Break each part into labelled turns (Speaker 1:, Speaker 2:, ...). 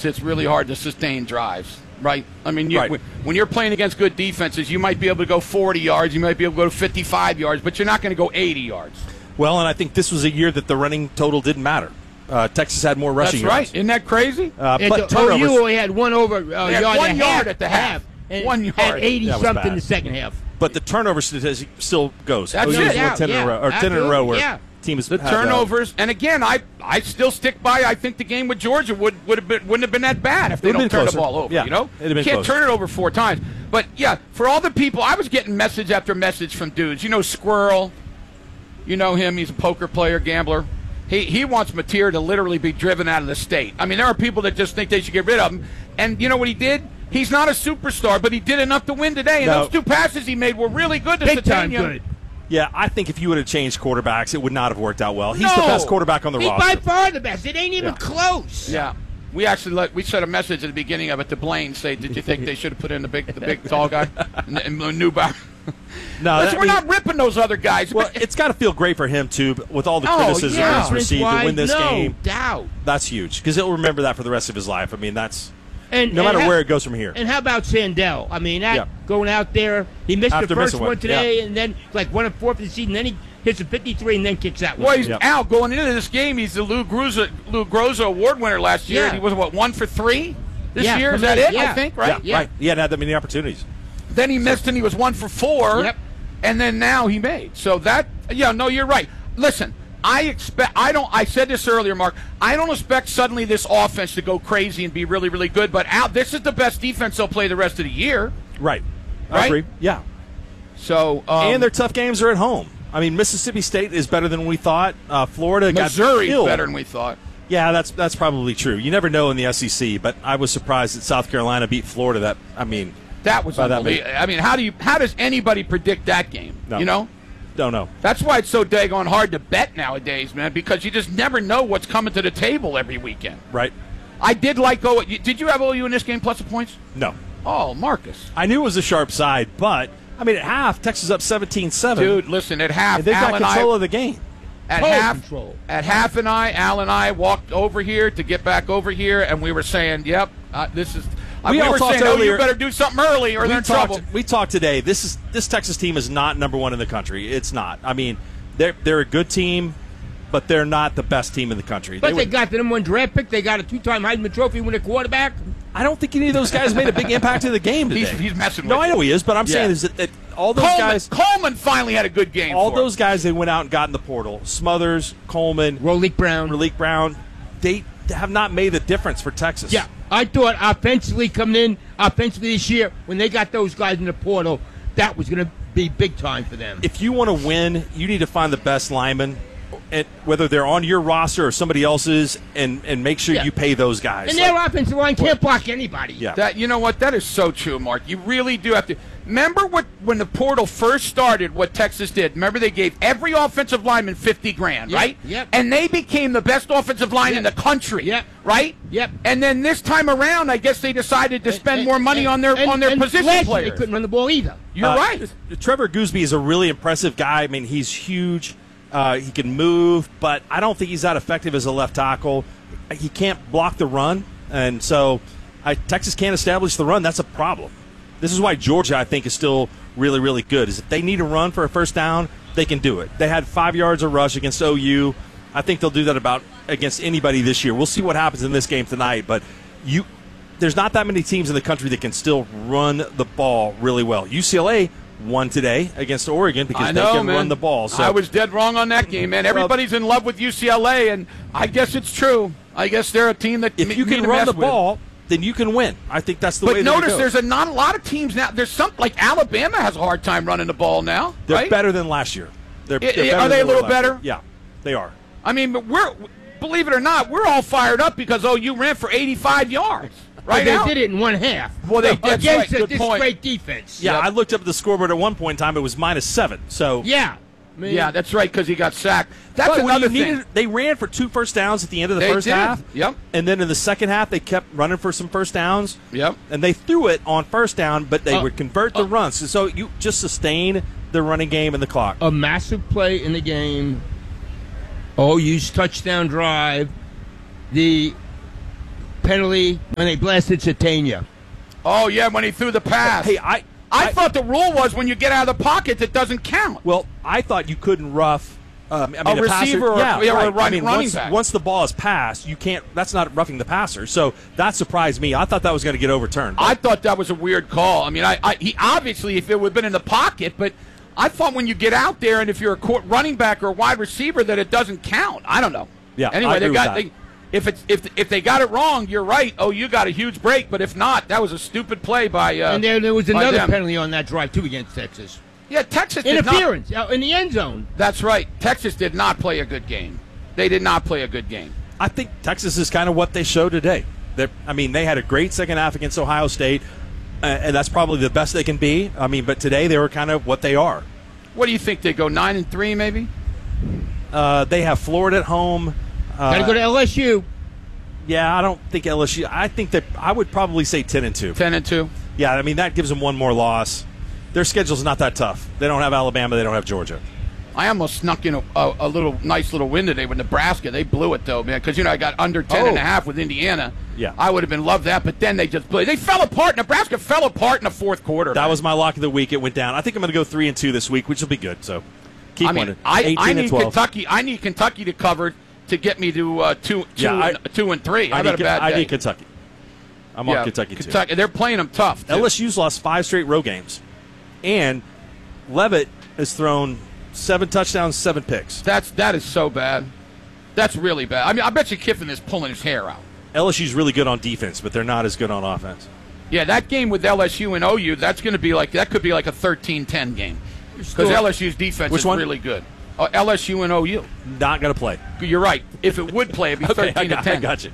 Speaker 1: it's really hard to sustain drives, right? I mean,
Speaker 2: Right.
Speaker 1: when you're playing against good defenses, you might be able to go 40 yards, you might be able to go to 55 yards, but you're not going to go 80 yards.
Speaker 2: Well, and I think this was a year that the running total didn't matter. Texas had more rushing
Speaker 1: That's right.
Speaker 2: yards.
Speaker 1: Isn't that crazy?
Speaker 2: But turnovers.
Speaker 3: OU only had one over
Speaker 1: They had
Speaker 3: yard
Speaker 1: 1
Speaker 3: and a
Speaker 1: yard
Speaker 3: half
Speaker 1: at the half.
Speaker 3: and,
Speaker 1: 1 yard.
Speaker 3: and 80
Speaker 2: That was
Speaker 3: something
Speaker 2: bad.
Speaker 3: the second half.
Speaker 2: But the turnover statistic still goes.
Speaker 1: That's
Speaker 2: OU
Speaker 1: it.
Speaker 2: has won 10 in a row, or 10 in a row where
Speaker 3: Yeah.
Speaker 2: teams
Speaker 1: The
Speaker 2: had,
Speaker 1: turnovers, and again, I still stick by. I think the game with Georgia wouldn't have been that bad if they
Speaker 2: Would've
Speaker 1: don't
Speaker 2: been
Speaker 1: turn
Speaker 2: closer.
Speaker 1: the ball over.
Speaker 2: Yeah,
Speaker 1: You know,
Speaker 2: it'd have been
Speaker 1: you can't
Speaker 2: closer.
Speaker 1: turn it over 4 times. But yeah, for all the people, I was getting message after message from dudes. You know, Squirrel. You know him. He's a poker player, gambler. He wants Mateer to literally be driven out of the state. I mean, there are people that just think they should get rid of him. And you know what he did? He's not a superstar, but he did enough to win today. And
Speaker 2: No.
Speaker 1: those 2 passes he made were really good to
Speaker 3: Big time
Speaker 1: Satania.
Speaker 3: good.
Speaker 2: Yeah, I think if you would have changed quarterbacks, it would not have worked out well. He's the
Speaker 1: No.
Speaker 2: best quarterback on the
Speaker 3: He's
Speaker 2: roster.
Speaker 3: by far the best. It ain't even
Speaker 2: Yeah.
Speaker 3: close.
Speaker 1: Yeah. We actually we sent a message at the beginning of it to Blaine. Say, did you think they should have put in the big tall guy, and Newbauer?
Speaker 2: No,
Speaker 1: Listen, we're not ripping those other guys.
Speaker 2: Well,
Speaker 1: but
Speaker 2: it's got to feel great for him too, but with all the
Speaker 1: Oh,
Speaker 2: criticism
Speaker 1: yeah.
Speaker 2: he's received to win this
Speaker 3: no
Speaker 2: game.
Speaker 3: doubt.
Speaker 2: That's huge because he'll remember that for the rest of his life. I mean, that's
Speaker 3: And,
Speaker 2: no matter
Speaker 3: and
Speaker 2: where it goes from here.
Speaker 3: And how about Sandell? I mean,
Speaker 2: Yeah.
Speaker 3: going out there, he missed
Speaker 2: After
Speaker 3: the first
Speaker 2: missing
Speaker 3: one
Speaker 2: one,
Speaker 3: today, and then like 1 of 4 for the season. Then he hits a 53 and then kicks that one.
Speaker 1: Well, he's
Speaker 2: Yep.
Speaker 1: out going into this game. He's the Lou Groza Award winner last year.
Speaker 3: Yeah.
Speaker 1: He was, 1 for 3 this
Speaker 3: Yeah,
Speaker 1: year? Is
Speaker 3: for
Speaker 1: that
Speaker 3: me,
Speaker 1: it?
Speaker 3: yeah.
Speaker 1: I think, right?
Speaker 2: Yeah, right. He hadn't had that many opportunities.
Speaker 1: Then he missed and he was 1 for 4.
Speaker 3: Yep.
Speaker 1: And then now he made. So that, no, you're right. Listen, I said this earlier, Mark. I don't expect suddenly this offense to go crazy and be really, really good. But this is the best defense they'll play the rest of the year.
Speaker 2: Right. I
Speaker 1: Right?
Speaker 2: agree. Yeah.
Speaker 1: So
Speaker 2: And their tough games are at home. I mean, Mississippi State is better than we thought. Florida
Speaker 1: Missouri's
Speaker 2: got killed.
Speaker 1: better than we thought.
Speaker 2: Yeah, that's probably true. You never know in the SEC, but I was surprised that South Carolina beat Florida.
Speaker 1: That was
Speaker 2: By that
Speaker 1: unbelievable. I mean, how does anybody predict that game?
Speaker 2: No.
Speaker 1: You know?
Speaker 2: Don't know.
Speaker 1: That's why it's so daggone hard to bet nowadays, man, because you just never know what's coming to the table every weekend.
Speaker 2: Right?
Speaker 1: I did like OU. Did you have OU in this game plus the points?
Speaker 2: No.
Speaker 1: Oh, Marcus.
Speaker 2: I knew it was a sharp side, but I mean, at half, Texas up 17-7.
Speaker 1: Dude, listen, at half,
Speaker 2: and they've got
Speaker 1: Al and
Speaker 2: control
Speaker 1: I,
Speaker 2: of the game.
Speaker 1: at
Speaker 3: Total
Speaker 1: half,
Speaker 3: control.
Speaker 1: at half Al and I walked over here to get back over here, and we were saying, yep, this is...
Speaker 2: We all
Speaker 1: were
Speaker 2: talked
Speaker 1: saying,
Speaker 2: earlier-
Speaker 1: you better do something early or they're in trouble.
Speaker 2: We talked today. This Texas team is not number one in the country. It's not. I mean, they're a good team, but they're not the best team in the country.
Speaker 3: But they
Speaker 2: were-
Speaker 3: got the number 1 draft pick. They got a 2-time Heisman Trophy winner quarterback.
Speaker 2: I don't think any of those guys made a big impact in the game today.
Speaker 1: He's messing
Speaker 2: No,
Speaker 1: with
Speaker 2: I know he is, but I'm
Speaker 1: Yeah.
Speaker 2: saying is that all those guys,
Speaker 1: Coleman finally had a good game
Speaker 2: all
Speaker 1: for him.
Speaker 2: those guys, they went out and got in the portal. Smothers, Coleman,
Speaker 3: Rolique Brown.
Speaker 2: Brown, they have not made the difference for Texas.
Speaker 3: Yeah, I thought offensively this year, when they got those guys in the portal, that was going to be big time for them.
Speaker 2: If you want to win, you need to find the best linemen, and whether they're on your roster or somebody else's, and make sure
Speaker 3: Yeah.
Speaker 2: you pay those guys.
Speaker 3: And their offensive line can't block anybody.
Speaker 2: Yeah.
Speaker 1: You know what? That is so true, Mark. You really do have to. Remember when the portal first started, what Texas did? Remember they gave every offensive lineman $50,000,
Speaker 3: Yep,
Speaker 1: right?
Speaker 3: yep.
Speaker 1: And they became the best offensive line in the
Speaker 3: Yep.
Speaker 1: country,
Speaker 3: Yep.
Speaker 1: right?
Speaker 3: Yep.
Speaker 1: And then this time around, I guess they decided to spend more money on their
Speaker 3: and
Speaker 1: position
Speaker 3: last year
Speaker 1: players.
Speaker 3: They couldn't run the ball either.
Speaker 1: You're right.
Speaker 2: Trevor Gooseby is a really impressive guy. I mean, he's huge. He can move, but I don't think he's that effective as a left tackle. He can't block the run, and so Texas can't establish the run. That's a problem. This is why Georgia, I think, is still really, really good. Is if they need a run for a first down, they can do it. They had 5 yards of rush against OU. I think they'll do that about against anybody this year. We'll see what happens in this game tonight, but there's not that many teams in the country that can still run the ball really well. UCLA won today against Oregon because they can run the ball. So
Speaker 1: I was dead wrong on that game, man. Everybody's in love with UCLA, and I guess it's true. I guess they're a team that
Speaker 2: if you can run the ball, then you can win. I think that's the way.
Speaker 1: But notice
Speaker 2: it goes.
Speaker 1: there's not a lot of teams now. There's some like Alabama has a hard time running the ball now.
Speaker 2: They're
Speaker 1: right?
Speaker 2: better than last year. They're
Speaker 1: Are
Speaker 2: better
Speaker 1: they
Speaker 2: than
Speaker 1: a
Speaker 2: they were
Speaker 1: little
Speaker 2: last
Speaker 1: better?
Speaker 2: year. Yeah, they are.
Speaker 1: I mean, but believe it or not, we're all fired up because OU ran for 85 yards. Right
Speaker 3: But they
Speaker 1: now.
Speaker 3: did it in one half.
Speaker 1: Well, that's
Speaker 3: against
Speaker 1: right. Good
Speaker 3: this
Speaker 1: point.
Speaker 3: great defense.
Speaker 2: Yeah,
Speaker 1: Yep.
Speaker 2: I looked up the scoreboard at one point in time. It was -7. So
Speaker 3: Yeah. I mean,
Speaker 1: Yeah, that's right, because he got sacked. That's
Speaker 2: But when
Speaker 1: another
Speaker 2: you
Speaker 1: thing.
Speaker 2: they ran for 2 first downs at the end of the
Speaker 1: They
Speaker 2: first
Speaker 1: did.
Speaker 2: half.
Speaker 1: Yep.
Speaker 2: And then in the second half, they kept running for some first downs.
Speaker 1: Yep.
Speaker 2: And they threw it on first down, but they would convert the runs. So you just sustain the running game and the clock.
Speaker 3: a massive play in the game. OU's touchdown drive. The penalty when they blasted Satania.
Speaker 1: Oh, yeah, when he threw the pass.
Speaker 2: Hey,
Speaker 1: I thought the rule was when you get out of the pocket, that doesn't count.
Speaker 2: Well, I thought you couldn't rough
Speaker 1: a receiver or a running back.
Speaker 2: Once the ball is passed, you can't. That's not roughing the passer. So that surprised me. I thought that was going to get overturned.
Speaker 1: I thought that was a weird call. I mean, he obviously, if it would have been in the pocket, but I thought when you get out there and if you're a running back or a wide receiver that it doesn't count. I don't know.
Speaker 2: Yeah.
Speaker 1: Anyway,
Speaker 2: I agree with that.
Speaker 1: If they got it wrong, you're right. Oh, you got a huge break. But if not, that was a stupid play by.
Speaker 3: And there was another
Speaker 1: them.
Speaker 3: penalty on that drive too against Texas.
Speaker 1: Yeah, Texas did
Speaker 3: interference in the end zone.
Speaker 1: That's right. Texas did not play a good game. They did not play a good game.
Speaker 2: I think Texas is kind of what they showed today. They had a great second half against Ohio State, and that's probably the best they can be. I mean, but today they were kind of what they are.
Speaker 1: What do you think? They go 9-3, maybe?
Speaker 2: They have Florida at home.
Speaker 3: Got to go to LSU.
Speaker 2: Yeah, I don't think LSU. I think that I would probably say 10-2.
Speaker 1: 10-2.
Speaker 2: Yeah, I mean that gives them one more loss. Their schedule's not that tough. They don't have Alabama. They don't have Georgia.
Speaker 1: I almost snuck in a little nice little win today with Nebraska. They blew it though, man, because I got under 10.5 with Indiana.
Speaker 2: Yeah,
Speaker 1: I would have loved that, but then they just blew. They fell apart. Nebraska fell apart in the fourth quarter.
Speaker 2: That was my lock of the week. It went down. I think I'm going to go 3-2 this week, which will be good. So keep winning.
Speaker 1: I need Kentucky. I need Kentucky to cover to get me to 2 and 3. I got a bad day.
Speaker 2: I need Kentucky. I'm on Kentucky too.
Speaker 1: They're playing them tough. Too.
Speaker 2: LSU's lost 5 straight road games, and Leavitt has thrown 7 touchdowns, 7 picks.
Speaker 1: That is so bad. That's really bad. I mean, I bet you Kiffin is pulling his hair out.
Speaker 2: LSU's really good on defense, but they're not as good on offense.
Speaker 1: Yeah, that game with LSU and OU, that could be like a 13-10 game because LSU's defense is really good. LSU and OU
Speaker 2: not going to play.
Speaker 1: You're right. If it would play, it'd be 13-10.
Speaker 2: I got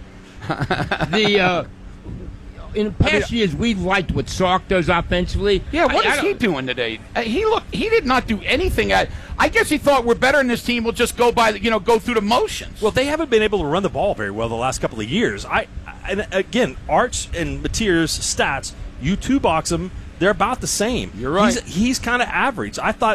Speaker 2: you.
Speaker 3: In past years, we liked what Sark does offensively.
Speaker 1: Yeah, what is he doing today? He did not do anything. I guess he thought we're better in this team. We'll just go go through the motions.
Speaker 2: Well, they haven't been able to run the ball very well the last couple of years. And again, Arch and Mateer's stats, you two-box them, they're about the same.
Speaker 1: You're right.
Speaker 2: He's kind of average.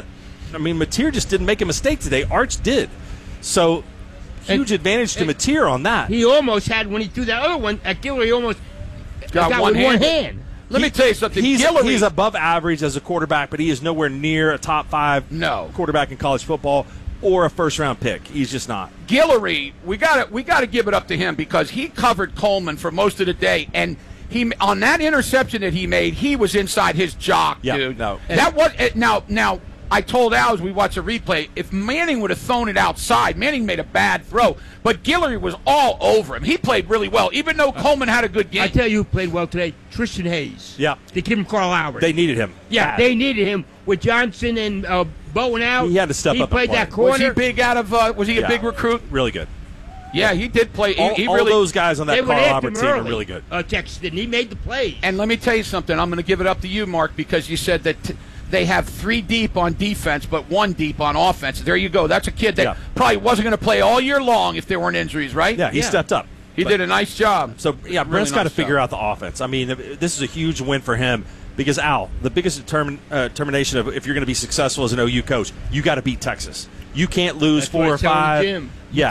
Speaker 2: Mateer just didn't make a mistake today. Arch did. So, huge advantage to Mateer on that.
Speaker 3: He almost had, when he threw that other one, at Guillory, he almost got one hand.
Speaker 1: Let me tell you something.
Speaker 2: He's above average as a quarterback, but he is nowhere near a top 5 quarterback in college football or a first-round pick. He's just not.
Speaker 1: Guillory, we got to give it up to him because he covered Coleman for most of the day, and he on that interception that he made, he was inside his jock, dude.
Speaker 2: No.
Speaker 1: That was now. I told Al as we watched the replay, if Manning would have thrown it outside, Manning made a bad throw, but Guillory was all over him. He played really well, even though Coleman had a good game.
Speaker 3: I tell you who played well today, Tristan Hayes.
Speaker 2: Yeah.
Speaker 3: They gave him Carl Albert.
Speaker 2: They needed him.
Speaker 3: Yeah, they needed him. With Johnson and Bowen out,
Speaker 2: he had to step up.
Speaker 3: He played that corner.
Speaker 1: Was he big was he a big recruit?
Speaker 2: Really good.
Speaker 1: Yeah, he did play.
Speaker 2: All those guys on that Carl Albert team are really good.
Speaker 3: Texas didn't. He made the play.
Speaker 1: And let me tell you something. I'm going to give it up to you, Mark, because you said that they have 3 deep on defense, but 1 deep on offense. There you go. That's a kid that probably wasn't going to play all year long if there weren't injuries, right?
Speaker 2: Yeah, he stepped up.
Speaker 1: He did a nice job.
Speaker 2: So, Brent's got to figure out the offense. I mean, this is a huge win for him because, Al, the biggest determination of if you're going to be successful as an OU coach, you got to beat Texas. You can't lose 4 or 5.
Speaker 3: Jim. You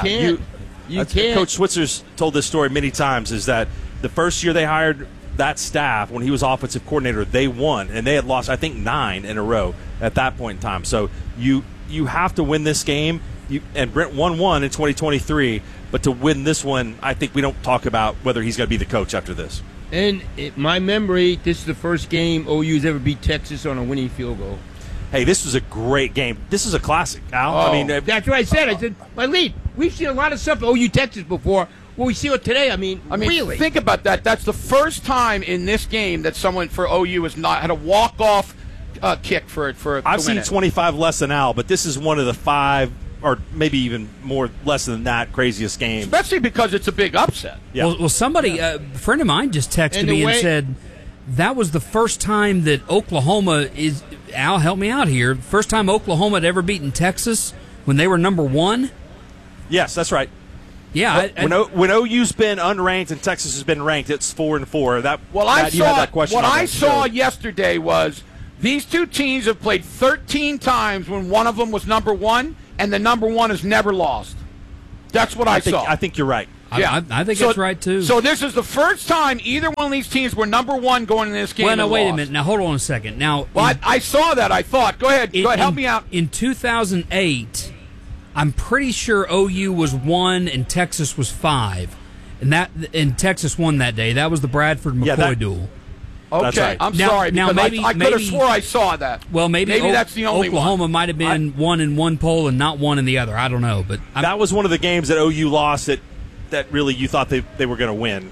Speaker 3: can't.
Speaker 2: Coach Switzer's told this story many times, is that the first year they hired that staff, when he was offensive coordinator, they won, and they had lost, I think, 9 in a row at that point in time. So you have to win this game, and Brent won one in 2023, but to win this one, I think we don't talk about whether he's going to be the coach after this.
Speaker 3: And my memory, this is the first game OU's ever beat Texas on a winning field goal.
Speaker 2: Hey, this was a great game. This is a classic, Al.
Speaker 3: I mean, that's what I said. I said, my lead, we've seen a lot of stuff OU Texas before. Well, we see it today. I mean, really.
Speaker 1: Think about that. That's the first time in this game that someone for OU has not had a walk-off kick for
Speaker 2: I've seen 25 less than Al, but this is one of the 5 or maybe even more less than that craziest games.
Speaker 1: Especially because it's a big upset.
Speaker 4: Yeah. Well, somebody, a friend of mine just texted me and said that was the first time that Oklahoma is. Al, help me out here. First time Oklahoma had ever beaten Texas when they were number 1.
Speaker 2: Yes, that's right.
Speaker 4: Yeah,
Speaker 2: when OU's been unranked and Texas has been ranked, it's 4-4.
Speaker 1: I saw yesterday was these 2 teams have played 13 times when one of them was number 1, and the number 1 has never lost. That's what I saw.
Speaker 2: I think you're right.
Speaker 1: Yeah,
Speaker 4: I think that's right too.
Speaker 1: So this is the first time either one of these teams were number one going into this game.
Speaker 4: Well, now wait
Speaker 1: lost.
Speaker 4: a minute. Now hold on a second. Now,
Speaker 1: I saw that. I thought. Go ahead. Help me out.
Speaker 4: In 2008, I'm pretty sure OU was 1 and Texas was 5, and Texas won that day. That was the Bradford McCoy duel.
Speaker 1: Okay,
Speaker 2: right.
Speaker 1: I'm
Speaker 4: Now-
Speaker 1: sorry.
Speaker 4: now
Speaker 1: because
Speaker 4: maybe-
Speaker 1: I could have
Speaker 4: maybe-
Speaker 1: swore I saw that.
Speaker 4: Well, maybe
Speaker 1: that's the only
Speaker 4: Oklahoma
Speaker 1: one.
Speaker 4: might have been 1 in one poll and not 1 in the other. I don't know, but
Speaker 2: That was one of the games that OU lost that really you thought they were going to win.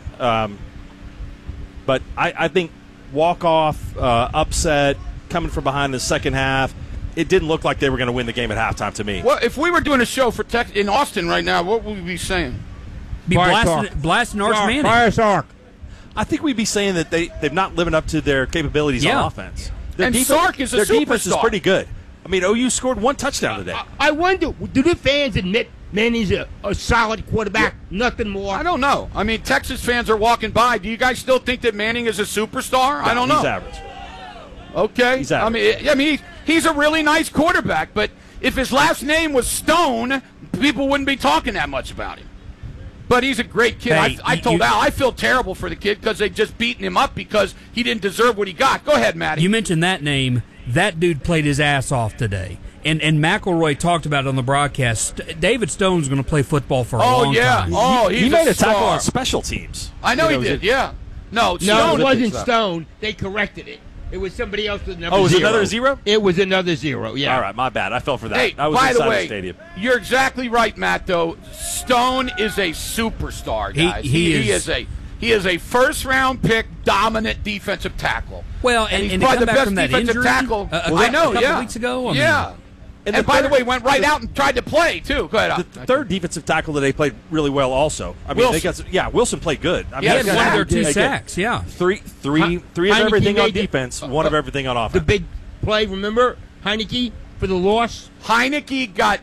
Speaker 2: But I think walk-off, upset, coming from behind in the second half, it didn't look like they were going to win the game at halftime to me.
Speaker 1: Well, if we were doing a show for in Austin right now, what would we be saying?
Speaker 4: be blasting Arch Manning.
Speaker 3: Fire Sark.
Speaker 2: I think we'd be saying that they've not living up to their capabilities
Speaker 4: Yeah.
Speaker 2: on offense.
Speaker 1: And Sark is a
Speaker 2: their defense is
Speaker 1: superstar.
Speaker 2: pretty good. I mean, OU scored 1 touchdown today.
Speaker 3: I wonder, do the fans admit Manning's a solid quarterback? Nothing more.
Speaker 1: I don't know. I mean, Texas fans are walking by. Do you guys still think that Manning is a superstar? I don't know.
Speaker 2: He's average.
Speaker 1: Okay.
Speaker 2: He's average.
Speaker 1: I mean, he's a really nice quarterback, but if his last name was Stone, people wouldn't be talking that much about him. But he's a great kid.
Speaker 4: Hey,
Speaker 1: I told Al, I feel terrible for the kid because they just beaten him up because he didn't deserve what he got. Go ahead, Matty.
Speaker 4: You mentioned that name. That dude played his ass off today. And McElroy talked about it on the broadcast. David Stone's going to play football for a long time.
Speaker 1: Oh, he's
Speaker 2: he made a tackle
Speaker 1: star.
Speaker 2: on special teams.
Speaker 1: I know he did, yeah. No,
Speaker 3: No,
Speaker 1: Stone
Speaker 3: it wasn't Stone. They corrected it. It was somebody else with number
Speaker 2: Oh, was it
Speaker 3: zero.
Speaker 2: another 0?
Speaker 3: It was another 0, yeah.
Speaker 2: All right, my bad. I fell for that.
Speaker 1: Hey,
Speaker 2: I was
Speaker 1: by the
Speaker 2: inside
Speaker 1: way,
Speaker 2: the stadium.
Speaker 1: you're exactly right, Matt. Though Stone is a superstar, guys.
Speaker 4: He is.
Speaker 1: He is a first-round pick, dominant defensive tackle.
Speaker 4: Well,
Speaker 1: he's
Speaker 4: and to
Speaker 1: probably
Speaker 4: come
Speaker 1: the
Speaker 4: back
Speaker 1: best
Speaker 4: from that
Speaker 1: defensive
Speaker 4: injury
Speaker 1: tackle.
Speaker 4: a
Speaker 1: I know,
Speaker 4: couple
Speaker 1: yeah.
Speaker 4: weeks ago. I mean,
Speaker 1: Yeah.
Speaker 2: And
Speaker 1: And
Speaker 2: the
Speaker 1: by the
Speaker 2: third-
Speaker 1: way, went right out and tried to play too. Go ahead.
Speaker 2: The third defensive tackle today played really well. Also, I mean,
Speaker 1: Wilson.
Speaker 2: Wilson played good. I mean,
Speaker 1: Yeah,
Speaker 4: he had
Speaker 1: Yeah,
Speaker 4: one of their
Speaker 1: yeah,
Speaker 4: 2 sacks. Yeah.
Speaker 2: three of
Speaker 3: Heineke
Speaker 2: everything on
Speaker 3: made the-
Speaker 2: defense, one of everything on
Speaker 3: The
Speaker 2: offense.
Speaker 3: big play, remember? Heineke for the loss.
Speaker 1: Heineke got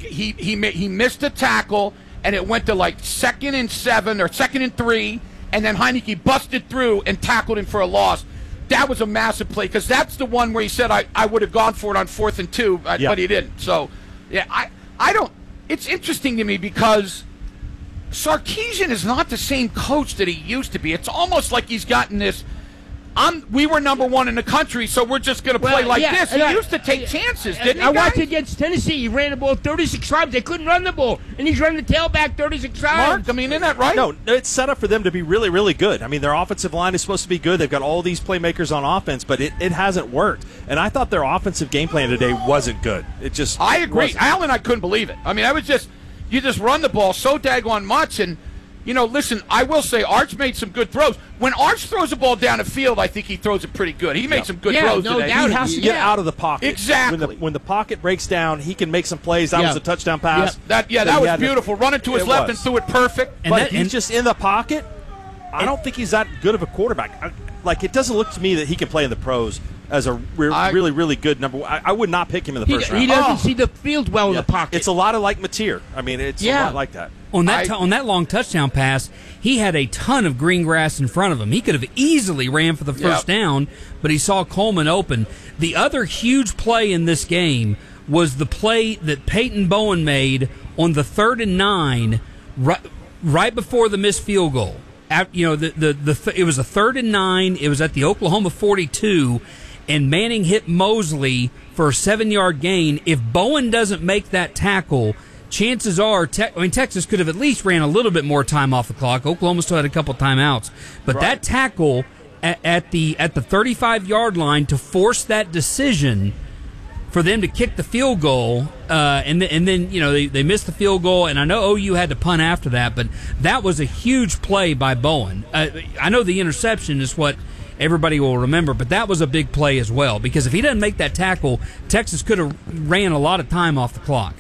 Speaker 1: he missed a tackle and it went to like 2nd and 7 or 2nd and 3, and then Heineke busted through and tackled him for a loss. That was a massive play because that's the one where he said I would have gone for it on 4th and 2, but he didn't. So yeah, I don't. It's interesting to me because Sarkisian is not the same coach that he used to be. It's almost like he's gotten this. We were number 1 in the country, so we're just going to play like this. He used to take chances, didn't he?
Speaker 3: I watched
Speaker 1: guys?
Speaker 3: it against Tennessee. He ran the ball 36 times. They couldn't run the ball, and he's running the tailback 36 times.
Speaker 1: Mark, I mean, isn't that right?
Speaker 2: No, it's set up for them to be really, really good. I mean, their offensive line is supposed to be good. They've got all these playmakers on offense, but it hasn't worked. And I thought their offensive game plan today wasn't good. It just
Speaker 1: I agree.
Speaker 2: wasn't.
Speaker 1: Al and I couldn't believe it. I mean, you just run the ball so daggone much. And, listen, I will say Arch made some good throws. When Arch throws the ball down the field, I think he throws it pretty good. He made some good throws
Speaker 3: no
Speaker 1: today.
Speaker 3: doubt.
Speaker 2: He has to get out of the pocket.
Speaker 1: Exactly.
Speaker 2: When the pocket breaks down, he can make some plays. That
Speaker 3: Yeah.
Speaker 2: was a touchdown pass.
Speaker 1: That was beautiful. Running to his left and threw it perfect.
Speaker 4: And
Speaker 2: But
Speaker 4: that-
Speaker 2: he's just in the pocket. I don't think he's that good of a quarterback. It doesn't look to me that he can play in the pros as a really, really good number. I would not pick him in the first round.
Speaker 3: He doesn't see the field well in
Speaker 2: Yeah.
Speaker 3: the pocket.
Speaker 2: It's a lot of like Mateer. I mean, it's a lot like that.
Speaker 4: On that long touchdown pass, he had a ton of green grass in front of him. He could have easily ran for the first down, but he saw Coleman open. The other huge play in this game was the play that Peyton Bowen made on the 3rd and 9, right before the missed field goal. It was a 3rd and 9. It was at the Oklahoma 42, and Manning hit Mosley for a 7-yard gain. If Bowen doesn't make that tackle, chances are, Texas could have at least ran a little bit more time off the clock. Oklahoma still had a couple timeouts, but that tackle at the 35-yard line to force that decision for them to kick the field goal, and then they missed the field goal, and I know OU had to punt after that, but that was a huge play by Bowen. I know the interception is what everybody will remember, but that was a big play as well, because if he doesn't make that tackle, Texas could have ran a lot of time off the clock.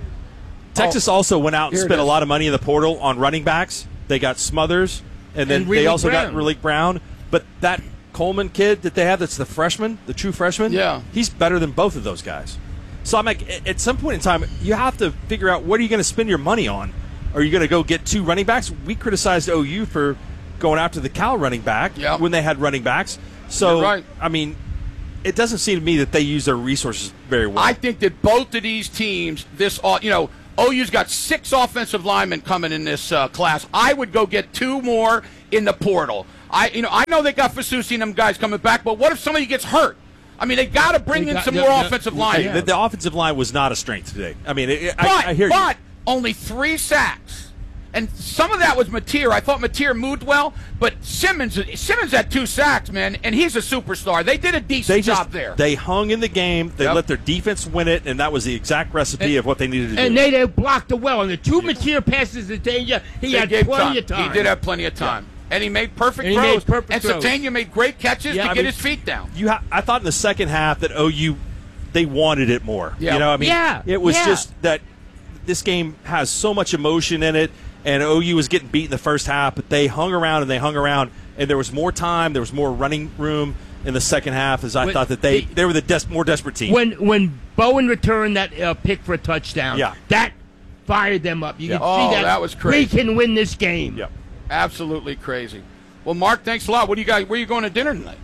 Speaker 2: Texas also went out and
Speaker 1: Here it
Speaker 2: spent a
Speaker 1: is.
Speaker 2: lot of money in the portal on running backs. They got Smothers, and then
Speaker 3: And
Speaker 2: they
Speaker 3: Raleek
Speaker 2: also got
Speaker 3: Brown.
Speaker 2: Raleek Brown. But that Coleman kid that they have, that's the freshman, the true freshman,
Speaker 1: Yeah.
Speaker 2: he's better than both of those guys. So I'm like, at some point in time, you have to figure out what are you going to spend your money on. Are you going to go get 2 running backs? We criticized OU for going after the Cal running back when they had running backs. So,
Speaker 1: You're right.
Speaker 2: I mean, it doesn't seem to me that they use their resources very well.
Speaker 1: I think that both of these teams, OU's got 6 offensive linemen coming in this class. I would go get 2 more in the portal. I know they got Fasusi and them guys coming back, but what if somebody gets hurt? I mean, they got to bring in some more offensive line.
Speaker 2: Yeah. The offensive line was not a strength today. I mean, I hear you.
Speaker 1: But only 3 sacks. And some of that was Mateer. I thought Mateer moved well, but Simmons had 2 sacks, man, and he's a superstar. They did a decent job there.
Speaker 2: They hung in the game. They let their defense win it, and that was the exact recipe of what they needed to do.
Speaker 3: And they blocked it well. And the 2 Mateer passes to Danger, he had plenty of time.
Speaker 1: He did have plenty of time. Yeah. And he made perfect throws. And Satania made great catches to get his feet down.
Speaker 2: I thought in the second half that OU, they wanted it more.
Speaker 1: Yeah.
Speaker 2: You know, it was just that this game has so much emotion in it. And OU was getting beat in the first half, but they hung around, and there was more time, there was more running room in the second half, as I thought that they were the more desperate team.
Speaker 3: When Bowen returned that pick for a touchdown, that fired them up. You can see that
Speaker 1: was crazy.
Speaker 3: We can win this game.
Speaker 2: Yep.
Speaker 1: Absolutely crazy. Well, Mark, thanks a lot. What do you guys? Where are you going to dinner tonight?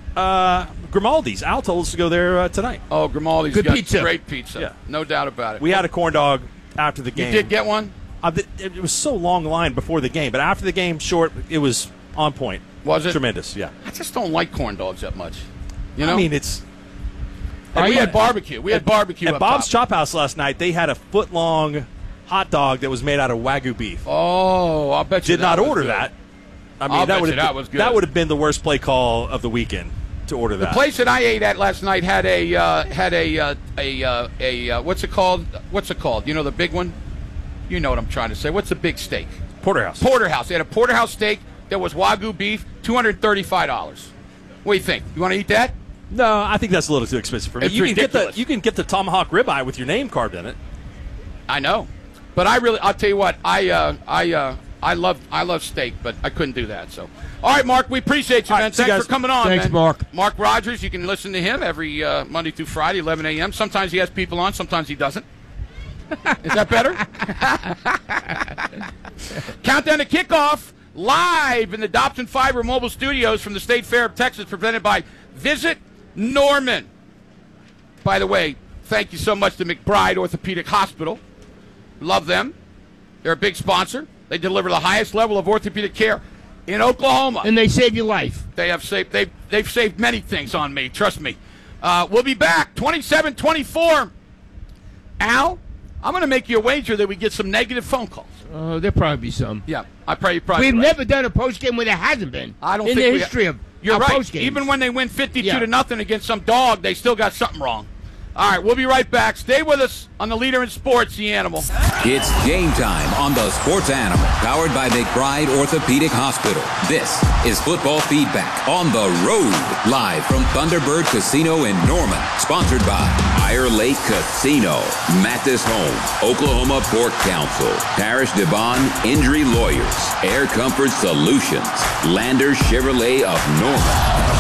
Speaker 2: Grimaldi's. Al told us to go there tonight.
Speaker 1: Oh, Grimaldi's
Speaker 3: Good
Speaker 1: got
Speaker 3: pizza.
Speaker 1: Great pizza.
Speaker 2: Yeah.
Speaker 1: No doubt about it.
Speaker 2: We had a corn dog after the game.
Speaker 1: You did get one?
Speaker 2: It was so long line before the game, but after the game, it was on point.
Speaker 1: Was it?
Speaker 2: Tremendous, yeah.
Speaker 1: I just don't like corn dogs that much. You know?
Speaker 2: I mean, it's...
Speaker 1: We had barbecue. We had barbecue
Speaker 2: at Bob's Chop House last night. They had a foot-long hot dog that was made out of Wagyu beef.
Speaker 1: Oh, I'll bet you
Speaker 2: did not order that. I mean, that
Speaker 1: was good.
Speaker 2: That would have been the worst play call of the weekend to order that.
Speaker 1: The place that I ate at last night had a what's it called? What's it called? You know, the big one? You know what I'm trying to say. What's the big steak?
Speaker 2: Porterhouse.
Speaker 1: Porterhouse. They had a Porterhouse steak that was Wagyu beef, $235. What do you think? You want to eat that?
Speaker 2: No, I think that's a little too expensive for me.
Speaker 1: It's
Speaker 2: you
Speaker 1: ridiculous.
Speaker 2: You can get the tomahawk ribeye with your name carved in it.
Speaker 1: I know, but I'll tell you what, I love steak, but I couldn't do that. So, all right, Mark, we appreciate you, man. Thanks for coming on.
Speaker 3: Thanks,
Speaker 1: man.
Speaker 3: Mark.
Speaker 1: Mark Rogers, you can listen to him every Monday through Friday, 11 a.m. Sometimes he has people on, sometimes he doesn't. Is that better? Countdown to kickoff, live in the Dobson Fiber Mobile Studios from the State Fair of Texas, presented by Visit Norman. By the way, thank you so much to McBride Orthopedic Hospital. Love them. They're a big sponsor. They deliver the highest level of orthopedic care in Oklahoma.
Speaker 3: And they save your life.
Speaker 1: They've saved many things on me, trust me. We'll be back, 27-24. Al, I'm going to make you a wager that we get some negative phone calls.
Speaker 3: There'll probably be some.
Speaker 1: Yeah, probably.
Speaker 3: We've
Speaker 1: right.
Speaker 3: never done a postgame where there hasn't been.
Speaker 1: I don't
Speaker 3: in
Speaker 1: think
Speaker 3: the history of
Speaker 1: You're
Speaker 3: our
Speaker 1: right.
Speaker 3: postgames.
Speaker 1: Even when they win 52-0 against some dog, they still got something wrong. All right, we'll be right back. Stay with us on the leader in sports, The Animal.
Speaker 5: It's game time on the Sports Animal, powered by McBride Orthopedic Hospital. This is Football Feedback on the road, live from Thunderbird Casino in Norman, sponsored by Fire Lake Casino, Mathis Home, Oklahoma Pork Council, Parish Devon Injury Lawyers, Air Comfort Solutions, Lander Chevrolet of Norman.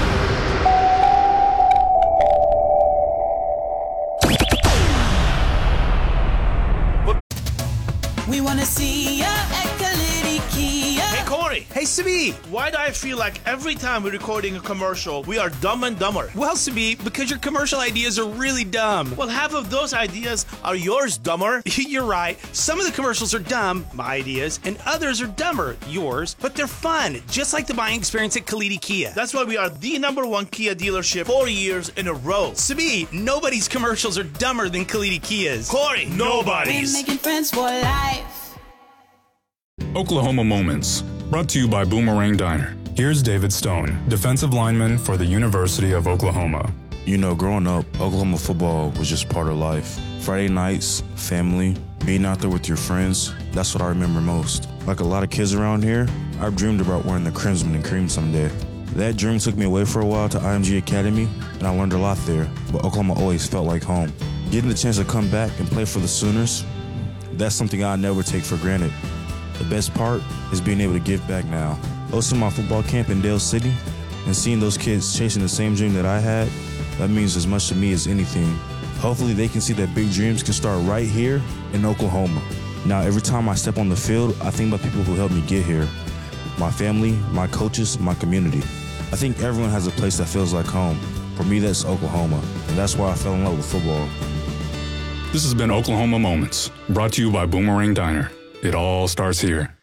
Speaker 6: We want to see ya at Kalidi Kia.
Speaker 7: Hey, Corey.
Speaker 8: Hey, Sabi.
Speaker 7: Why do I feel like every time we're recording a commercial, we are dumb and dumber?
Speaker 8: Well, Sabi, because your commercial ideas are really dumb.
Speaker 7: Well, half of those ideas are yours, dumber.
Speaker 8: You're right. Some of the commercials are dumb, my ideas, and others are dumber, yours, but they're fun, just like the buying experience at Kalidi Kia.
Speaker 7: That's why we are the #1 Kia dealership 4 years in a row.
Speaker 8: Sabi, nobody's commercials are dumber than Kalidi Kia's.
Speaker 7: Corey, nobody's.
Speaker 6: We're making friends for life.
Speaker 9: Oklahoma Moments, brought to you by Boomerang Diner. Here's David Stone, defensive lineman for the University of Oklahoma.
Speaker 10: You know, growing up, Oklahoma football was just part of life. Friday nights, family, being out there with your friends, that's what I remember most. Like a lot of kids around here, I've dreamed about wearing the crimson and cream someday. That dream took me away for a while to IMG Academy, and I learned a lot there, but Oklahoma always felt like home. Getting the chance to come back and play for the Sooners, that's something I never take for granted. The best part is being able to give back now. Hosting my football camp in Dale City and seeing those kids chasing the same dream that I had, that means as much to me as anything. Hopefully they can see that big dreams can start right here in Oklahoma. Now every time I step on the field, I think about people who helped me get here. My family, my coaches, my community. I think everyone has a place that feels like home. For me, that's Oklahoma, and that's why I fell in love with football.
Speaker 9: This has been Oklahoma Moments, brought to you by Boomerang Diner. It all starts here.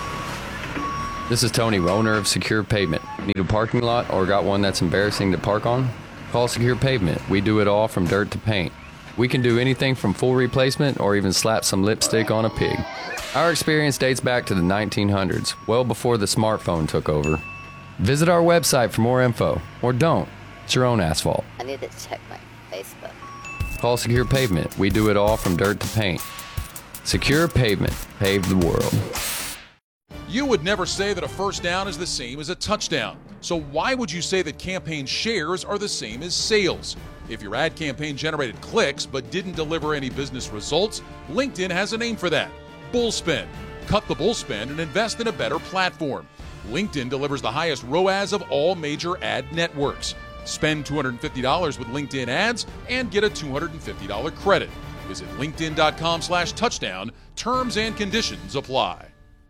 Speaker 11: This is Tony, owner of Secure Pavement. Need a parking lot or got one that's embarrassing to park on? Call Secure Pavement. We do it all from dirt to paint. We can do anything from full replacement or even slap some lipstick on a pig. Our experience dates back to the 1900s, well before the smartphone took over. Visit our website for more info, or don't. It's your own asphalt.
Speaker 12: I need to check my Facebook.
Speaker 11: Call Secure Pavement. We do it all from dirt to paint. Secure Pavement. Pave the world.
Speaker 13: You would never say that a first down is the same as a touchdown. So why would you say that campaign shares are the same as sales? If your ad campaign generated clicks but didn't deliver any business results, LinkedIn has a name for that. Bullspend. Cut the bullspend and invest in a better platform. LinkedIn delivers the highest ROAS of all major ad networks. Spend $250 with LinkedIn ads and get a $250 credit. Visit linkedin.com/touchdown. Terms and conditions apply.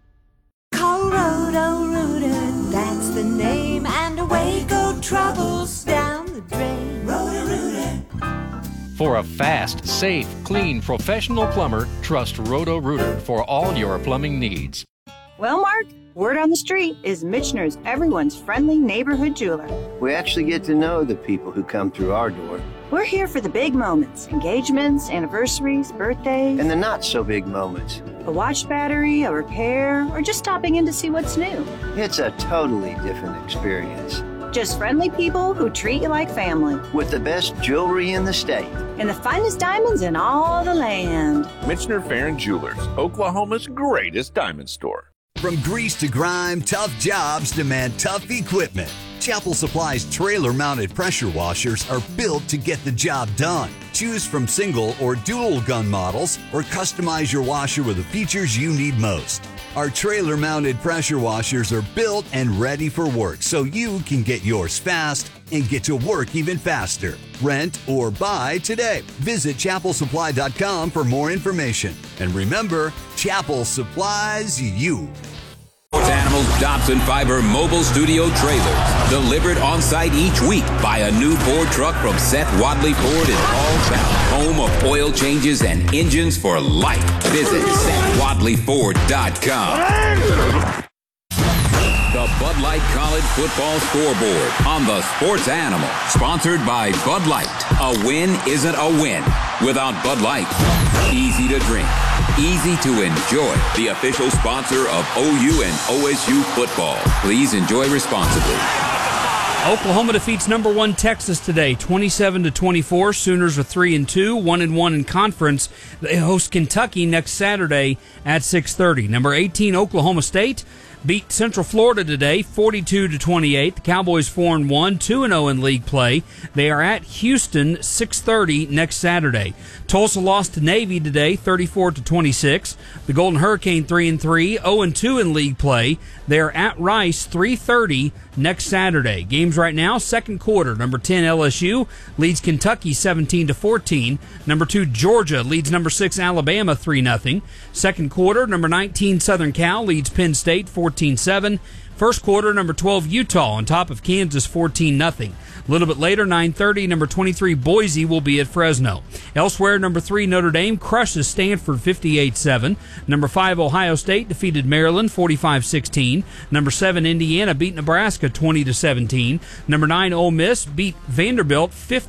Speaker 6: Call Roto-Rooter, that's the name, and away go troubles down the drain. Roto-Rooter.
Speaker 14: For a fast, safe, clean, professional plumber, trust Roto-Rooter for all your plumbing needs.
Speaker 15: Well, Mark, word on the street is Michener's everyone's friendly neighborhood jeweler.
Speaker 16: We actually get to know the people who come through our door.
Speaker 15: We're here for the big moments, engagements, anniversaries, birthdays.
Speaker 16: And the not-so-big moments.
Speaker 15: A watch battery, a repair, or just stopping in to see what's new.
Speaker 16: It's a totally different experience.
Speaker 15: Just friendly people who treat you like family.
Speaker 16: With the best jewelry in the state.
Speaker 15: And the finest diamonds in all the land.
Speaker 17: Michener Farron Jewelers, Oklahoma's greatest diamond store.
Speaker 18: From grease to grime, tough jobs demand tough equipment. Chapel Supply's trailer-mounted pressure washers are built to get the job done. Choose from single or dual gun models or customize your washer with the features you need most. Our trailer-mounted pressure washers are built and ready for work so you can get yours fast and get to work even faster. Rent or buy today. Visit chapelsupply.com for more information. And remember, Chapel supplies you.
Speaker 5: Sports Animals Dobson Fiber Mobile Studio Trailers. Delivered on site each week by a new Ford truck from Seth Wadley Ford in Halltown. Home of oil changes and engines for life. Visit SethWadleyFord.com. The Bud Light College Football Scoreboard on the Sports Animal. Sponsored by Bud Light. A win isn't a win without Bud Light. Easy to drink. Easy to enjoy. The official sponsor of OU and OSU football. Please enjoy responsibly.
Speaker 4: Oklahoma defeats number 1 Texas today, 27-24. Sooners are 3-2, 1-1 in conference. They host Kentucky next Saturday at 6:30. Number 18 Oklahoma State beat Central Florida today, 42-28. The Cowboys 4-1, 2-0 in league play. They are at Houston, 6:30 next Saturday. Tulsa lost to Navy today, 34-26. The Golden Hurricane 3-3, 0-2 in league play. They are at Rice, 3:30 next Saturday. Games right now, second quarter. Number 10 LSU leads Kentucky 17-14. Number 2 Georgia leads number 6 Alabama 3-0. Second quarter, number 19 Southern Cal leads Penn State 14-7. First quarter, number 12 Utah on top of Kansas 14-0. A little bit later, 9:30, number 23 Boise will be at Fresno. Elsewhere, number 3 Notre Dame crushes Stanford 58-7. Number 5 Ohio State defeated Maryland 45-16. Number 7 Indiana beat Nebraska 20-17. Number 9 Ole Miss beat Vanderbilt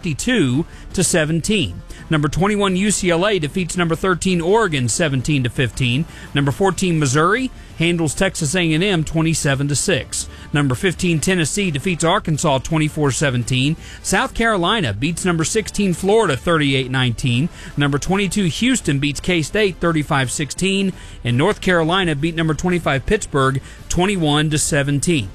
Speaker 4: 52-17. Number 21 UCLA defeats number 13 Oregon 17-15. Number 14 Missouri handles Texas A&M 27-6. Number 15 Tennessee defeats Arkansas 24-17. South Carolina beats number 16 Florida 38-19. Number 22 Houston beats K-State 35-16. And North Carolina beat number 25 Pittsburgh 21-17.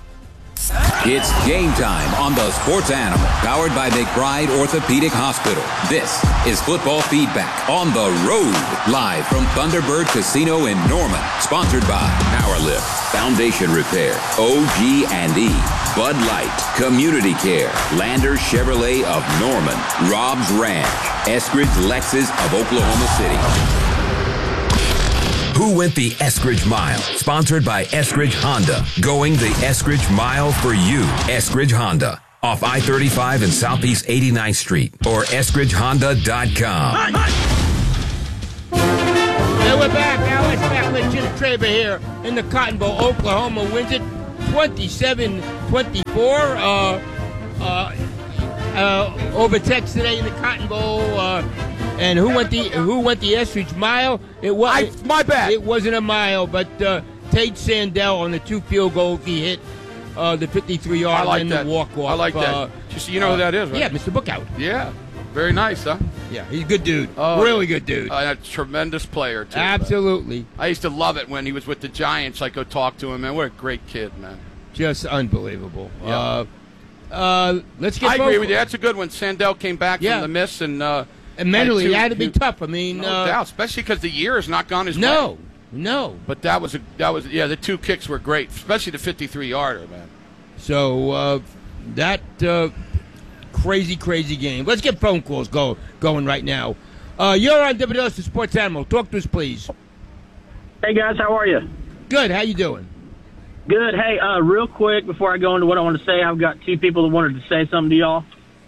Speaker 5: It's game time on the Sports Animal, powered by McBride Orthopedic Hospital. This is Football Feedback on the road, live from Thunderbird Casino in Norman. Sponsored by Powerlift, Foundation Repair, OG&E, Bud Light, Community Care, Lander Chevrolet of Norman, Rob's Ranch, Eskridge Lexus of Oklahoma City. Who went the Eskridge Mile? Sponsored by Eskridge Honda. Going the Eskridge Mile for you. Eskridge Honda. Off I-35 and Southeast 89th Street. Or EskridgeHonda.com.
Speaker 3: And we're back. Alex Beckman, Jim Traber here in the Cotton Bowl. Oklahoma wins it 27-24 over Texas today in the Cotton Bowl. And who went the Estridge mile?
Speaker 1: My bad.
Speaker 3: It wasn't a mile, but Tate Sandell on the 2 field goals he hit. The 53-yard
Speaker 1: like
Speaker 3: and
Speaker 1: that.
Speaker 3: the walk-off.
Speaker 1: I like that. You know who that is, right?
Speaker 3: Yeah, Mr. Bookout.
Speaker 1: Yeah. Very nice, huh?
Speaker 3: Yeah, he's a good dude. Really good dude.
Speaker 1: A tremendous player, too.
Speaker 3: Absolutely.
Speaker 1: I used to love it when he was with the Giants. I go talk to him, man. What a great kid, man.
Speaker 3: Just unbelievable.
Speaker 1: Yeah.
Speaker 3: Let's get
Speaker 1: I agree with you. That's a good one. Sandell came back from the miss. And
Speaker 3: mentally, it had to be tough. I mean,
Speaker 1: no doubt, especially because the year has not gone his way.
Speaker 3: No.
Speaker 1: But that was the 2 kicks were great, especially the 53-yarder, man.
Speaker 3: So that crazy game. Let's get phone calls going right now. You're on WLS the Sports Animal. Talk to us, please.
Speaker 19: Hey guys, how are you?
Speaker 3: Good. How you doing?
Speaker 19: Good. Hey, real quick before I go into what I want to say, I've got 2 people that wanted to say something to y'all.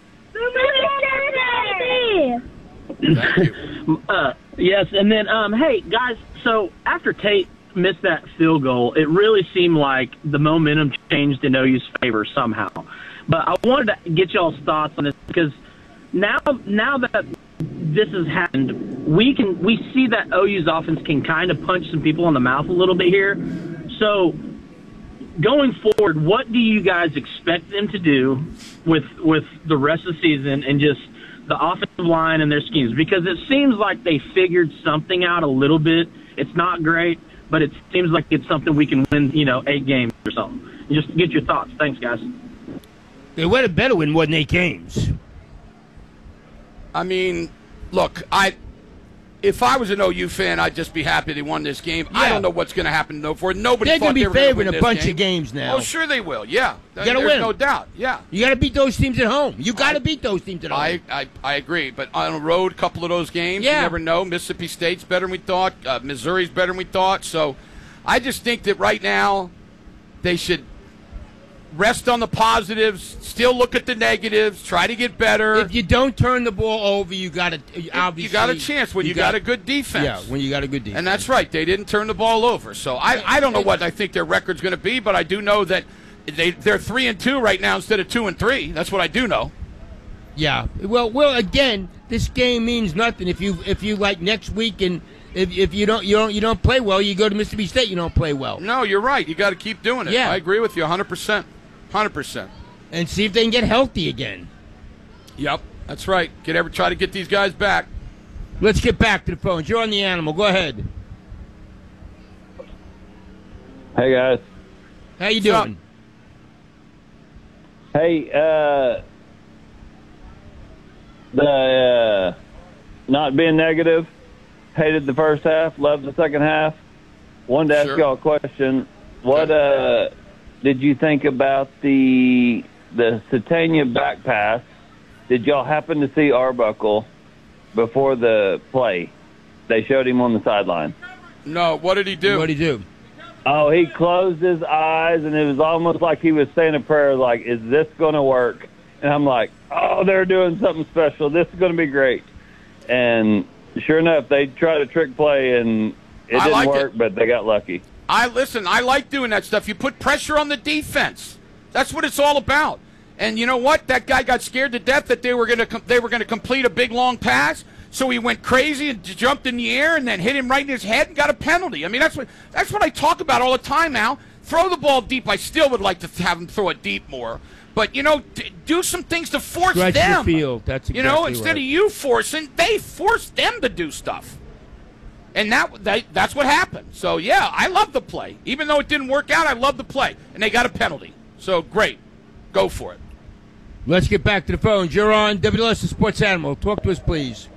Speaker 1: Thank you.
Speaker 19: Yes, and then hey guys, so after Tate missed that field goal, it really seemed like the momentum changed in OU's favor somehow. But I wanted to get y'all's thoughts on this because now that this has happened, we see that OU's offense can kind of punch some people in the mouth a little bit here. So going forward, what do you guys expect them to do with the rest of the season and just the offensive line and their schemes? Because it seems like they figured something out a little bit. It's not great, but it seems like it's something we can win, 8 games or something. Just get your thoughts. Thanks, guys.
Speaker 3: They would have better win more than 8 games.
Speaker 1: I mean, look, if I was an OU fan, I'd just be happy they won this game. Yeah. I don't know what's going to happen though. For nobody,
Speaker 3: they're
Speaker 1: going to
Speaker 3: be favoring a bunch of games now.
Speaker 1: Oh, sure they will. Yeah,
Speaker 3: you got to win.
Speaker 1: No doubt. Yeah,
Speaker 3: you got to beat those teams at home. You got to beat those teams at home.
Speaker 1: I agree, but on the road, a couple of those games, you never know. Mississippi State's better than we thought. Missouri's better than we thought. So, I just think that right now they should rest on the positives, still look at the negatives, try to get better.
Speaker 3: If you don't turn the ball over, you got to obviously
Speaker 1: you got a chance when you got a good defense.
Speaker 3: Yeah, when you got a good defense.
Speaker 1: And that's right. They didn't turn the ball over. So I don't know what I think their record's going to be, but I do know that they're 3-2 right now instead of 2-3. That's what I do know.
Speaker 3: Yeah. Well, again, this game means nothing if you like next week and if you don't play well, you go to Mississippi State, you don't play well.
Speaker 1: No, you're right. You got to keep doing it.
Speaker 3: Yeah.
Speaker 1: I agree with you 100%. 100%.
Speaker 3: And see if they can get healthy again.
Speaker 1: Yep, that's right. Try to get these guys back.
Speaker 3: Let's get back to the phones. You're on the Animal. Go ahead.
Speaker 20: Hey, guys.
Speaker 3: How you doing?
Speaker 20: Hey, the not being negative, hated the first half, loved the second half. Wanted to ask y'all a question. What did you think about the Satania back pass? Did y'all happen to see Arbuckle before the play? They showed him on the sideline.
Speaker 1: No, what did he do?
Speaker 3: What did he do?
Speaker 20: Oh, he closed his eyes, and it was almost like he was saying a prayer, like, is this going to work? And I'm like, oh, they're doing something special. This is going to be great. And sure enough, they tried a trick play, and it didn't work, but they got lucky.
Speaker 1: I like doing that stuff. You put pressure on the defense. That's what it's all about. And you know what? That guy got scared to death that they were going to complete a big long pass. So he went crazy and jumped in the air and then hit him right in his head and got a penalty. I mean, that's what I talk about all the time now. Throw the ball deep. I still would like to have him throw it deep more. But, do some things to force
Speaker 3: Stretch
Speaker 1: them.
Speaker 3: the field. That's exactly
Speaker 1: instead
Speaker 3: right.
Speaker 1: of you forcing, they force them to do stuff. And that's what happened. So, yeah, I love the play. Even though it didn't work out, I love the play. And they got a penalty. So, great. Go for it.
Speaker 3: Let's get back to the phones. You're on WLS the Sports Animal. Talk to us, please.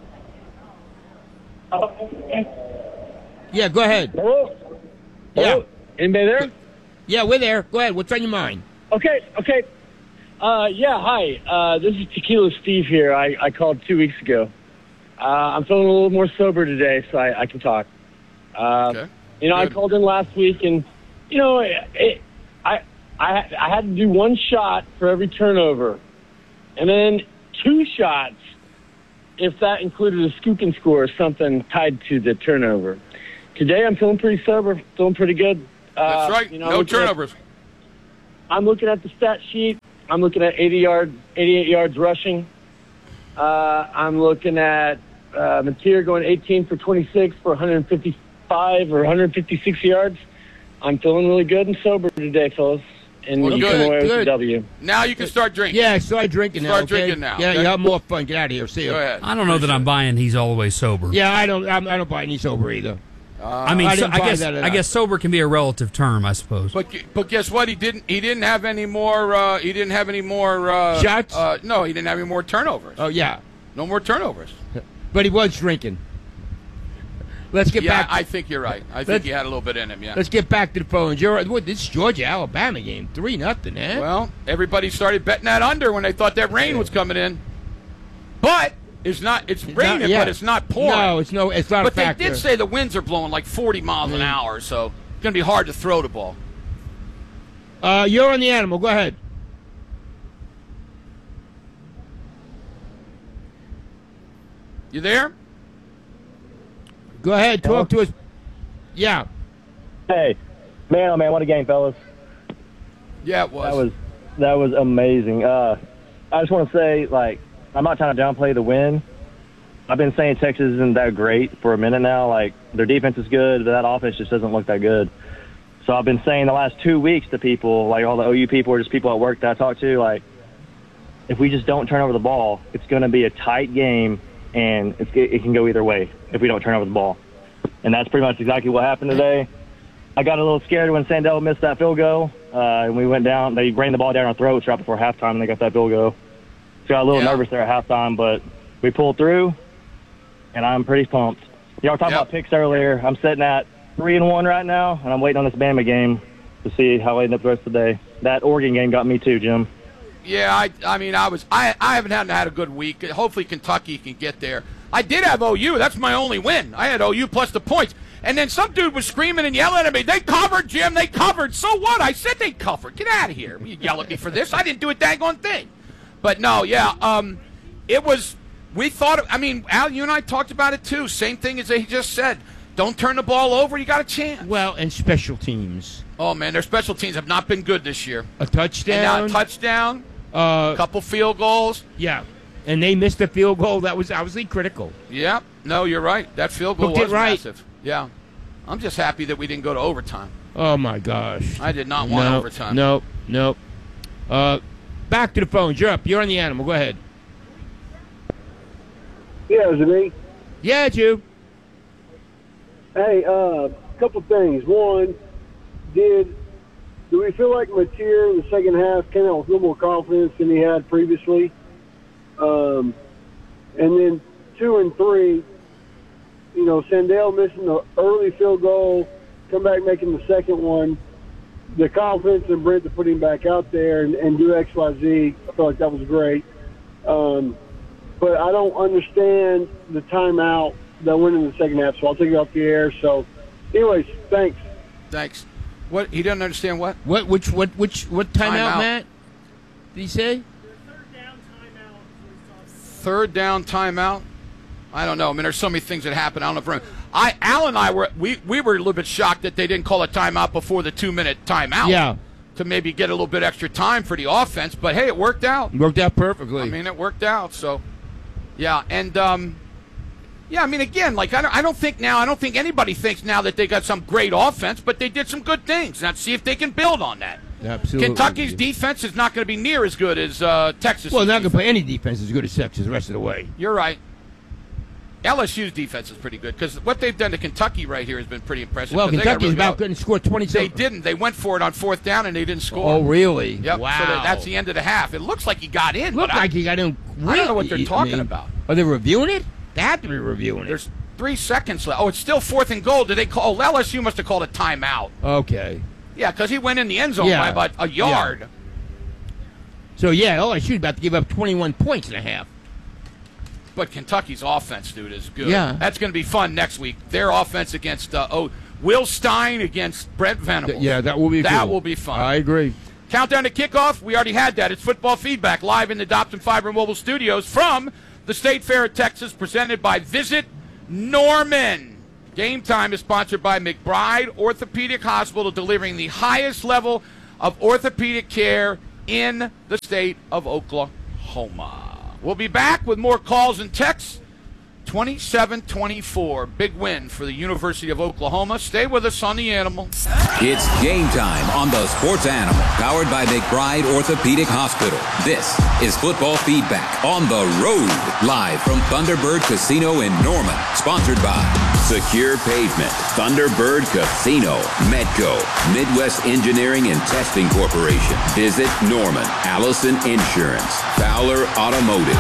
Speaker 3: Yeah, go ahead.
Speaker 21: Hello?
Speaker 3: Yeah.
Speaker 21: Anybody there?
Speaker 3: Yeah, we're there. Go ahead. What's on your mind?
Speaker 21: Okay. Hi. This is Tequila Steve here. I called 2 weeks ago. I'm feeling a little more sober today, so I can talk.
Speaker 1: Okay.
Speaker 21: I called in last week, and, I had to do one shot for every turnover, and then 2 shots if that included a scoop and score or something tied to the turnover. today I'm feeling pretty sober, feeling pretty good.
Speaker 1: That's right. No turnovers.
Speaker 21: I'm looking at the stat sheet. I'm looking at 88 yards rushing. I'm looking at Mateer going 18 for 26 for 155 or 156 yards. I'm feeling really good and sober today, fellas. And you come away with a W.
Speaker 1: Now you can start drinking.
Speaker 3: Yeah, start drinking now.
Speaker 1: Start drinking now.
Speaker 3: Yeah,
Speaker 1: okay?
Speaker 3: you have more fun. Get out of here. See you.
Speaker 1: Go ahead.
Speaker 4: I don't know that I'm buying he's all the way sober.
Speaker 3: Yeah, I don't buy any sober either.
Speaker 4: I mean, I guess sober can be a relative term, I suppose.
Speaker 1: But guess what? He didn't have any more. He didn't have any more
Speaker 3: shots.
Speaker 1: No, he didn't have any more turnovers.
Speaker 3: Oh yeah,
Speaker 1: no more turnovers.
Speaker 3: But he was drinking. Let's get back.
Speaker 1: I think you're right. I think he had a little bit in him. Yeah.
Speaker 3: Let's get back to the phones. This Georgia-Alabama game, 3-0, eh?
Speaker 1: Well, everybody started betting that under when they thought that rain was coming in, but. It's raining, but it's not pouring.
Speaker 3: No, it's not a factor.
Speaker 1: But they did say the winds are blowing like 40 miles an hour, so it's going to be hard to throw the ball.
Speaker 3: You're on the animal. Go ahead.
Speaker 1: You there?
Speaker 3: Go ahead. Talk to us. Yeah.
Speaker 2: Hey, man, oh man, what a game, fellas.
Speaker 1: Yeah, it was.
Speaker 2: That was amazing. I just want to say, like, I'm not trying to downplay the win. I've been saying Texas isn't that great for a minute now. Like, their defense is good, but that offense just doesn't look that good. So I've been saying the last 2 weeks to people, like all the OU people or just people at work that I talk to, like, if we just don't turn over the ball, it's going to be a tight game, and it can go either way if we don't turn over the ball. And that's pretty much exactly what happened today. I got a little scared when Sandell missed that field goal, and we went down. They ran the ball down our throats right before halftime, and they got that field goal. Got a little nervous there at halftime, but we pulled through, and I'm pretty pumped. Y'all were talking about picks earlier. I'm sitting at 3-1 right now, and I'm waiting on this Bama game to see how I end up the rest of the day. That Oregon game got me too, Jim.
Speaker 1: Yeah, I haven't had a good week. Hopefully Kentucky can get there. I did have OU. That's my only win. I had OU plus the points. And then some dude was screaming and yelling at me. They covered, Jim. They covered. So what? I said they covered. Get out of here. You yell at me for this. I didn't do a daggone thing. But no, it was, we thought, Al, you and I talked about it too. Same thing as they just said. Don't turn the ball over, you got a chance.
Speaker 3: Well, and special teams.
Speaker 1: Oh, man, their special teams have not been good this year.
Speaker 3: A touchdown.
Speaker 1: A couple field goals.
Speaker 3: Yeah, and they missed a field goal that was obviously critical.
Speaker 1: Yeah, no, you're right. That field goal was massive. Yeah. I'm just happy that we didn't go to overtime.
Speaker 3: Oh, my gosh.
Speaker 1: I did not want overtime.
Speaker 3: Nope. Back to the phones. You're up. You're on the animal. Go ahead.
Speaker 22: Yeah, is it me?
Speaker 3: Yeah, it's you.
Speaker 22: Hey, couple things. One, do we feel like Mateer in the second half came out with a little more confidence than he had previously? And then 2 and 3, Sandell missing the early field goal, come back making the second one. The confidence in Brent to put him back out there and do XYZ, I feel like that was great. But I don't understand the timeout that went in the second half, so I'll take it off the air. So, anyways, thanks.
Speaker 1: What? He doesn't understand what?
Speaker 3: Which timeout, Matt? Did he say?
Speaker 1: Third down timeout? I don't know. There's so many things that happen. I don't know if Al and I were we were a little bit shocked that they didn't call a timeout before the 2-minute timeout.
Speaker 3: Yeah.
Speaker 1: To maybe get a little bit extra time for the offense, but hey, it worked out.
Speaker 3: Worked out perfectly.
Speaker 1: It worked out. So, yeah, and again, like I don't think anybody thinks now that they got some great offense, but they did some good things. Now see if they can build on that.
Speaker 3: Absolutely.
Speaker 1: Kentucky's defense is not going to be near as good as Texas.
Speaker 3: Well, not going to play any defense as good as Texas the rest of the way.
Speaker 1: You're right. LSU's defense is pretty good because what they've done to Kentucky right here has been pretty impressive.
Speaker 3: Well, Kentucky's about couldn't score 27.
Speaker 1: They didn't. They went for it on 4th down and they didn't score.
Speaker 3: Oh, really?
Speaker 1: Yep.
Speaker 3: Wow.
Speaker 1: So that's the end of the half. It looks like he got in.
Speaker 3: Looked like he got in.
Speaker 1: I don't know what they're talking about.
Speaker 3: Are they reviewing it? They have to be reviewing it.
Speaker 1: There's 3 seconds left. Oh, it's still 4th and goal. Did they call? LSU must have called a timeout.
Speaker 3: Okay.
Speaker 1: Yeah, because he went in the end zone by about a yard.
Speaker 3: Yeah. So, LSU's about to give up 21 points and a half.
Speaker 1: But Kentucky's offense, dude, is good.
Speaker 3: Yeah.
Speaker 1: That's going to be fun next week. Their offense against Will Stein against Brent Venables.
Speaker 3: Yeah, that will be
Speaker 1: That
Speaker 3: cool.
Speaker 1: will be fun.
Speaker 3: I agree.
Speaker 1: Countdown to kickoff. We already had that. It's Football Feedback live in the Dobson Fiber Mobile Studios from the State Fair of Texas, presented by Visit Norman. Game Time is sponsored by McBride Orthopedic Hospital, delivering the highest level of orthopedic care in the state of Oklahoma. We'll be back with more calls and texts. 27-24, big win for the University of Oklahoma. Stay with us on The Animal.
Speaker 5: It's game time on the Sports Animal, powered by McBride Orthopedic Hospital. This is Football Feedback on the road, live from Thunderbird Casino in Norman, sponsored by Secure Pavement, Thunderbird Casino, Medco, Midwest Engineering and Testing Corporation. Visit Norman, Allison Insurance, Fowler Automotive.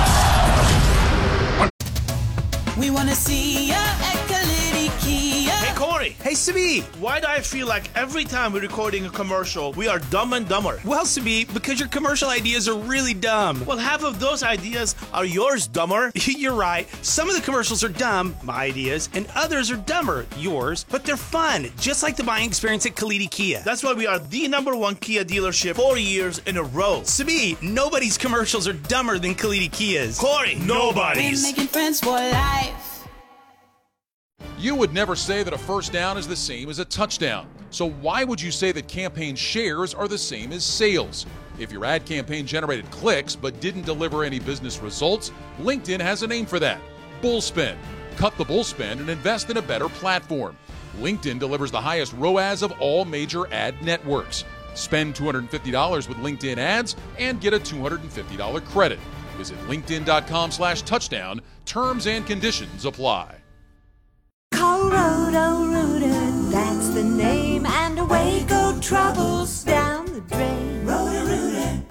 Speaker 7: We want to see ya at Kalidi Kia.
Speaker 8: Hey, Corey. Hey, Sibi. Why do I feel like every time we're recording a commercial, we are dumb and dumber?
Speaker 23: Well, Sibi, because your commercial ideas are really dumb.
Speaker 8: Well, half of those ideas are yours, dumber.
Speaker 23: You're right. Some of the commercials are dumb, my ideas, and others are dumber, yours, but they're fun, just like the buying experience at Kalidi Kia.
Speaker 8: That's why we are the #1 Kia dealership 4 years in a row.
Speaker 23: Sibi, nobody's commercials are dumber than Kalidi Kia's.
Speaker 8: Corey, nobody's.
Speaker 7: We're making friends for life.
Speaker 13: You would never say that a first down is the same as a touchdown. So why would you say that campaign shares are the same as sales? If your ad campaign generated clicks but didn't deliver any business results, LinkedIn has a name for that: Bullspend. Cut the bullspend and invest in a better platform. LinkedIn delivers the highest ROAS of all major ad networks. Spend $250 with LinkedIn ads and get a $250 credit. Visit linkedin.com/touchdown. Terms and conditions apply.
Speaker 6: Call Roto-Rooter, that's the name, and away go troubles down the drain. Roto-Rooter.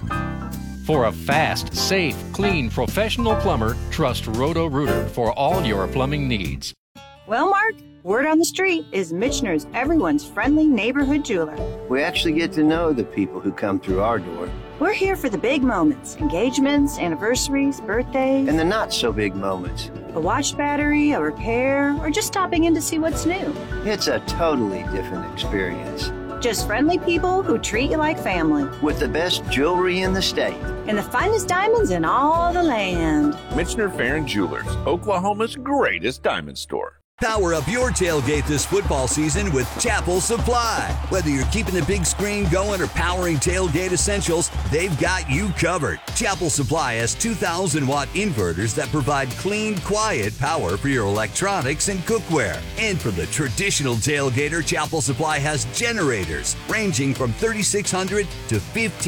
Speaker 14: For a fast, safe, clean, professional plumber, trust Roto-Rooter for all your plumbing needs.
Speaker 15: Well, Mark, word on the street is Michener's everyone's friendly neighborhood jeweler.
Speaker 16: We actually get to know the people who come through our door.
Speaker 15: We're here for the big moments, engagements, anniversaries, birthdays.
Speaker 16: And the not so big moments.
Speaker 15: A watch battery, a repair, or just stopping in to see what's new.
Speaker 16: It's a totally different experience.
Speaker 15: Just friendly people who treat you like family.
Speaker 16: With the best jewelry in the state.
Speaker 15: And the finest diamonds in all the land.
Speaker 17: Michener Farron Jewelers, Oklahoma's greatest diamond store.
Speaker 18: Power up your tailgate this football season with Chapel Supply. Whether you're keeping the big screen going or powering tailgate essentials, they've got you covered. Chapel Supply has 2,000-watt inverters that provide clean, quiet power for your electronics and cookware. And for the traditional tailgater, Chapel Supply has generators ranging from 3,600 to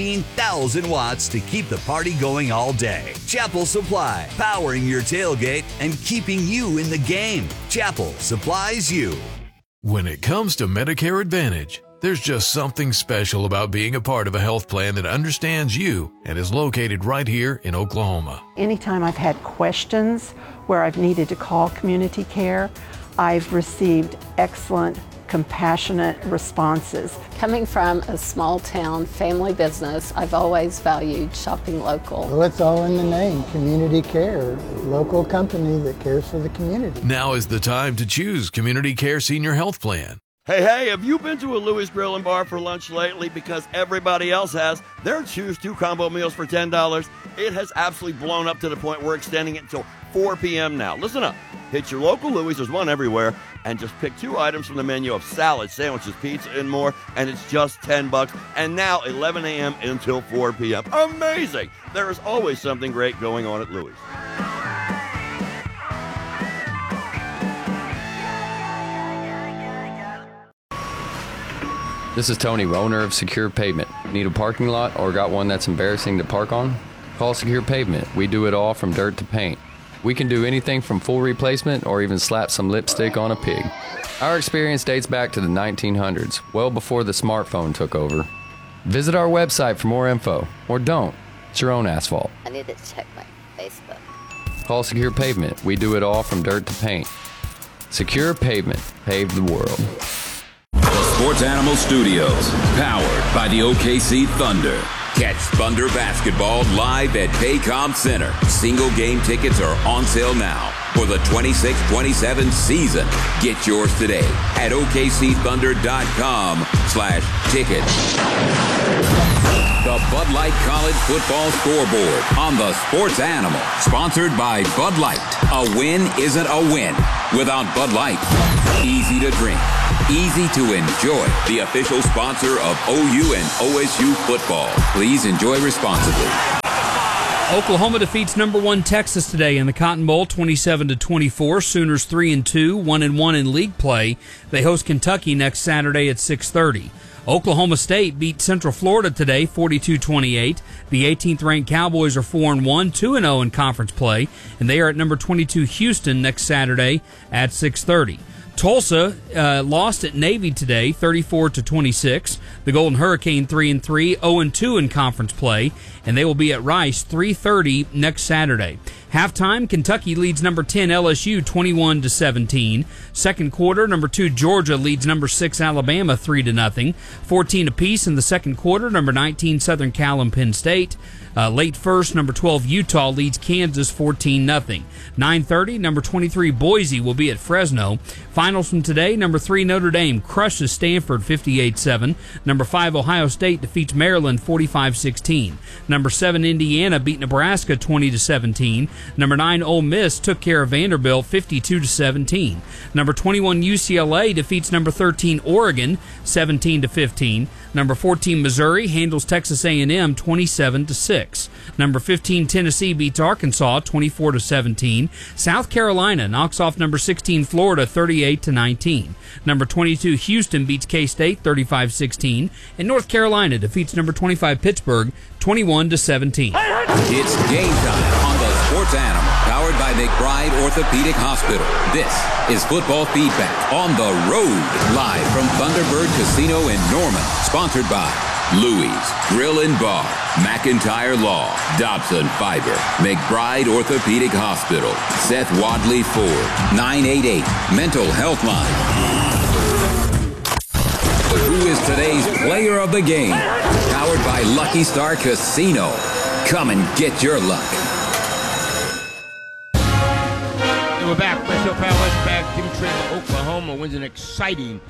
Speaker 18: 15,000 watts to keep the party going all day. Chapel Supply, powering your tailgate and keeping you in the game. Chapel supplies you.
Speaker 24: When it comes to Medicare Advantage, there's just something special about being a part of a health plan that understands you and is located right here in Oklahoma.
Speaker 25: Anytime I've had questions where I've needed to call community care, I've received excellent, compassionate responses.
Speaker 12: Coming from a small town family business, I've always valued shopping local.
Speaker 26: Well, it's all in the name, Community Care, local company that cares for the community.
Speaker 24: Now is the time to choose Community Care Senior Health Plan.
Speaker 27: Hey, have you been to a Louis Grill and Bar for lunch lately? Because everybody else has. Their Choose 2 combo meals for $10. It has absolutely blown up to the point we're extending it until 4 p.m. now. Listen up. Hit your local Louis, there's one everywhere, and just pick 2 items from the menu of salad, sandwiches, pizza, and more, and it's just $10. And now 11 a.m. until 4 p.m. Amazing! There is always something great going on at Louis.
Speaker 11: This is Tony, owner of Secure Pavement. Need a parking lot or got one that's embarrassing to park on? Call Secure Pavement. We do it all from dirt to paint. We can do anything from full replacement or even slap some lipstick on a pig. Our experience dates back to the 1900s, well before the smartphone took over. Visit our website for more info, or don't. It's your own asphalt.
Speaker 12: I need to check my Facebook.
Speaker 11: Call Secure Pavement. We do it all from dirt to paint. Secure Pavement. Pave the world.
Speaker 5: The Sports Animal Studios, powered by the OKC Thunder. Catch Thunder basketball live at Paycom Center. Single game tickets are on sale now for the 26-27 season. Get yours today at OKCThunder.com/tickets. The Bud Light College Football Scoreboard on the Sports Animal. Sponsored by Bud Light. A win isn't a win without Bud Light. Easy to drink. Easy to enjoy. The official sponsor of OU and OSU football. Please enjoy responsibly.
Speaker 2: Oklahoma defeats number 1 Texas today in the Cotton Bowl 27-24. Sooners 3-2, 1-1 in league play. They host Kentucky next Saturday at 6:30. Oklahoma State beat Central Florida today 42-28. The 18th ranked Cowboys are 4-1, 2-0 in conference play, and they are at number 22 Houston next Saturday at 6:30. Tulsa lost at Navy today, 34-26. The Golden Hurricane 3-3, 0-2 in conference play, and they will be at Rice 3:30 next Saturday. Halftime, Kentucky leads number 10 LSU 21-17. Second quarter, number 2 Georgia leads number 6 Alabama 3-0. 14 apiece in the second quarter. Number 19 Southern Cal and Penn State. Late first, number 12 Utah leads Kansas 14-0. 9:30, number 23 Boise will be at Fresno. Finals from today, number 3 Notre Dame crushes Stanford 58-7. Number 5 Ohio State defeats Maryland 45-16. Number 7 Indiana beat Nebraska 20-17. Number 9 Ole Miss took care of Vanderbilt 52-17. Number 21 UCLA defeats number 13 Oregon 17-15. Number 14 Missouri handles Texas A&M 27-6. Number 15 Tennessee beats Arkansas 24-17. South Carolina knocks off number 16 Florida 38-19. Number 22 Houston beats K-State 35-16, and North Carolina defeats number 25 Pittsburgh 21-17.
Speaker 5: It's game time on the Sports Animal, powered by McBride Orthopedic Hospital. This is Football Feedback on the road, live from Thunderbird Casino in Norman. Sponsored by Louis Grill and Bar, McIntyre Law, Dobson Fiber, McBride Orthopedic Hospital, Seth Wadley Ford, 988 Mental Health Line. Who is today's player of the game? Powered by Lucky Star Casino. Come and get your luck.
Speaker 3: And we're back. Westfield Powerhouse back. Jim Traylor, Oklahoma wins an exciting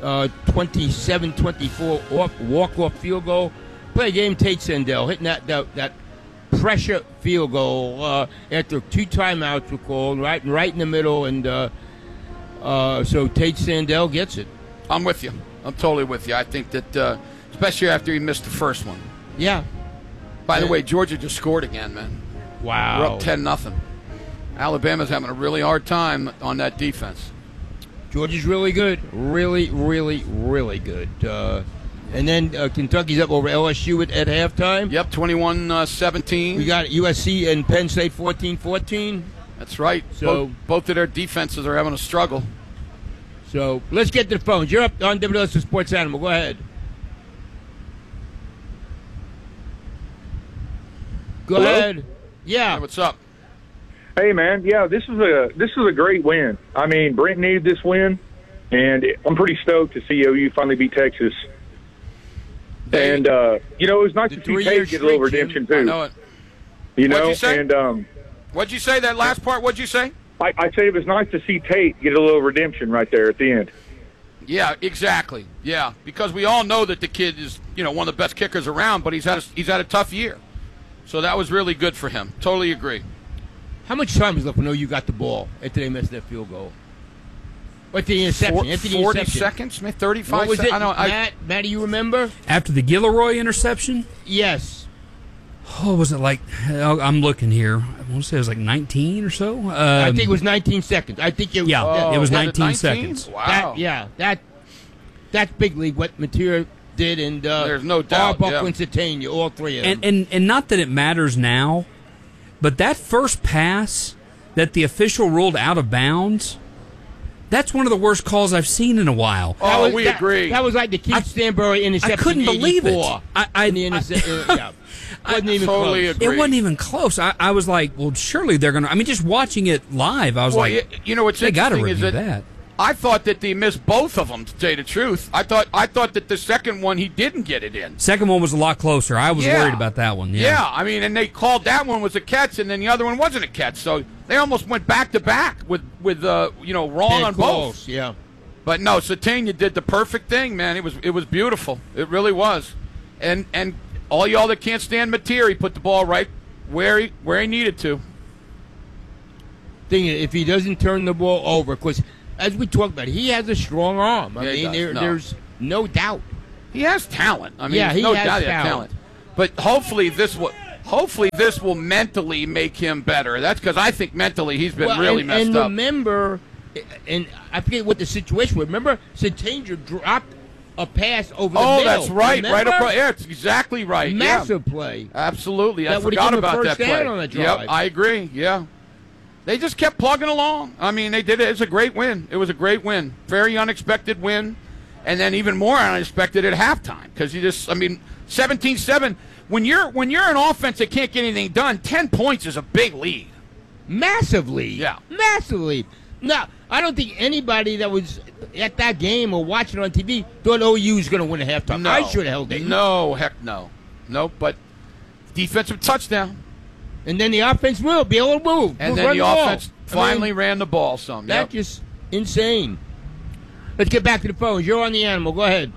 Speaker 3: 27-24 walk-off field goal. Play game, Tate Sandell hitting that pressure field goal after 2 timeouts were called, right in the middle, and so Tate Sandell gets it.
Speaker 1: I'm with you. I'm totally with you. I think that, especially after he missed the first one.
Speaker 3: Yeah.
Speaker 1: By the way, Georgia just scored again, man.
Speaker 3: Wow.
Speaker 1: We're up 10-0. Alabama's having a really hard time on that defense.
Speaker 3: Georgia's really good. Really, really, really good. And then Kentucky's up over LSU at halftime.
Speaker 1: Yep, 21-17.
Speaker 3: We got USC and Penn State 14-14.
Speaker 1: That's right.
Speaker 3: So
Speaker 1: both of their defenses are having a struggle.
Speaker 3: So let's get to the phones. You're up on WLS Sports Animal. Go ahead. Go ahead. Yeah.
Speaker 1: Hey, what's up?
Speaker 4: Hey man, yeah, this is a great win. I mean, Brent needed this win, and I'm pretty stoked to see OU finally beat Texas. And it was nice to see Tate get a little redemption too.
Speaker 1: I know it. What'd you say?
Speaker 4: And
Speaker 1: what'd you say? That last part? What'd you say?
Speaker 4: I said it was nice to see Tate get a little redemption right there at the end.
Speaker 1: Yeah, exactly. Yeah, because we all know that the kid is, one of the best kickers around, but he's had a tough year. So that was really good for him. Totally agree.
Speaker 3: How much time was left when OU got the ball after they missed that field goal? What the interception?
Speaker 1: 40 seconds, 35
Speaker 3: what was
Speaker 1: seconds.
Speaker 3: Matt, do you remember?
Speaker 2: After the Gilroy interception?
Speaker 3: Yes.
Speaker 2: Oh, was it like, I'm looking here. I want to say it was like 19 or so.
Speaker 3: I think it was 19 seconds. I think it was.
Speaker 2: Yeah, it was 19 seconds.
Speaker 1: Wow.
Speaker 3: That's big league what Mateer did, and
Speaker 1: there's no doubt.
Speaker 3: Arbuckle and Satania, all three of
Speaker 2: them. And not that it matters now, but that first pass that the official ruled out of bounds, that's one of the worst calls I've seen in a while.
Speaker 1: Oh, we agree.
Speaker 3: That was like the Keith Stanbury interception.
Speaker 2: I couldn't believe it.
Speaker 3: Wasn't even
Speaker 1: totally
Speaker 3: close.
Speaker 1: agree.
Speaker 2: It wasn't even close. I was like, well, surely they're going to. I mean, just watching it live, I was like,
Speaker 1: what's
Speaker 2: they got to
Speaker 1: interesting
Speaker 2: review
Speaker 1: is
Speaker 2: that.
Speaker 1: I thought that they missed both of them, to tell you the truth. I thought that the second one, he didn't get it in.
Speaker 2: Second one was a lot closer. I was worried about that one.
Speaker 1: Yeah, I mean, and they called that one was a catch, and then the other one wasn't a catch. So they almost went back-to-back with wrong on both.
Speaker 3: Yeah.
Speaker 1: But no, Satania did the perfect thing, man. It was beautiful. It really was. And all y'all that can't stand Mateer, he put the ball right where he needed to.
Speaker 3: Thing is, if he doesn't turn the ball over, because as we talked about, he has a strong arm. I mean, there's no doubt.
Speaker 1: He has talent. I mean,
Speaker 3: yeah,
Speaker 1: there's no
Speaker 3: has
Speaker 1: doubt he has talent. But hopefully this will mentally make him better. That's because I think mentally he's been really messed up.
Speaker 3: And remember, and I forget what the situation was. Remember, Satanger dropped a pass over the middle.
Speaker 1: Oh, that's right.
Speaker 3: Remember?
Speaker 1: Right across. Yeah, it's exactly right.
Speaker 3: Massive play.
Speaker 1: Absolutely. I
Speaker 3: That would've
Speaker 1: forgot
Speaker 3: given
Speaker 1: about
Speaker 3: first
Speaker 1: that play.
Speaker 3: down on the drive.
Speaker 1: Yep, I agree. Yeah. They just kept plugging along. I mean, they did it. It was a great win. It was a great win. Very unexpected win. And then even more unexpected at halftime. Because 17-7. When you're an offense that can't get anything done, 10 points is a big lead.
Speaker 3: Massive lead.
Speaker 1: Yeah.
Speaker 3: Massive lead. Now, I don't think anybody that was at that game or watching it on TV thought OU was going to win at halftime.
Speaker 1: No.
Speaker 3: I should have held it.
Speaker 1: No, heck no. Nope, but defensive touchdown.
Speaker 3: And then the offense will be able to move.
Speaker 1: And then the offense finally ran the ball some.
Speaker 3: That's just insane. Let's get back to the phones. You're on the Animal. Go ahead.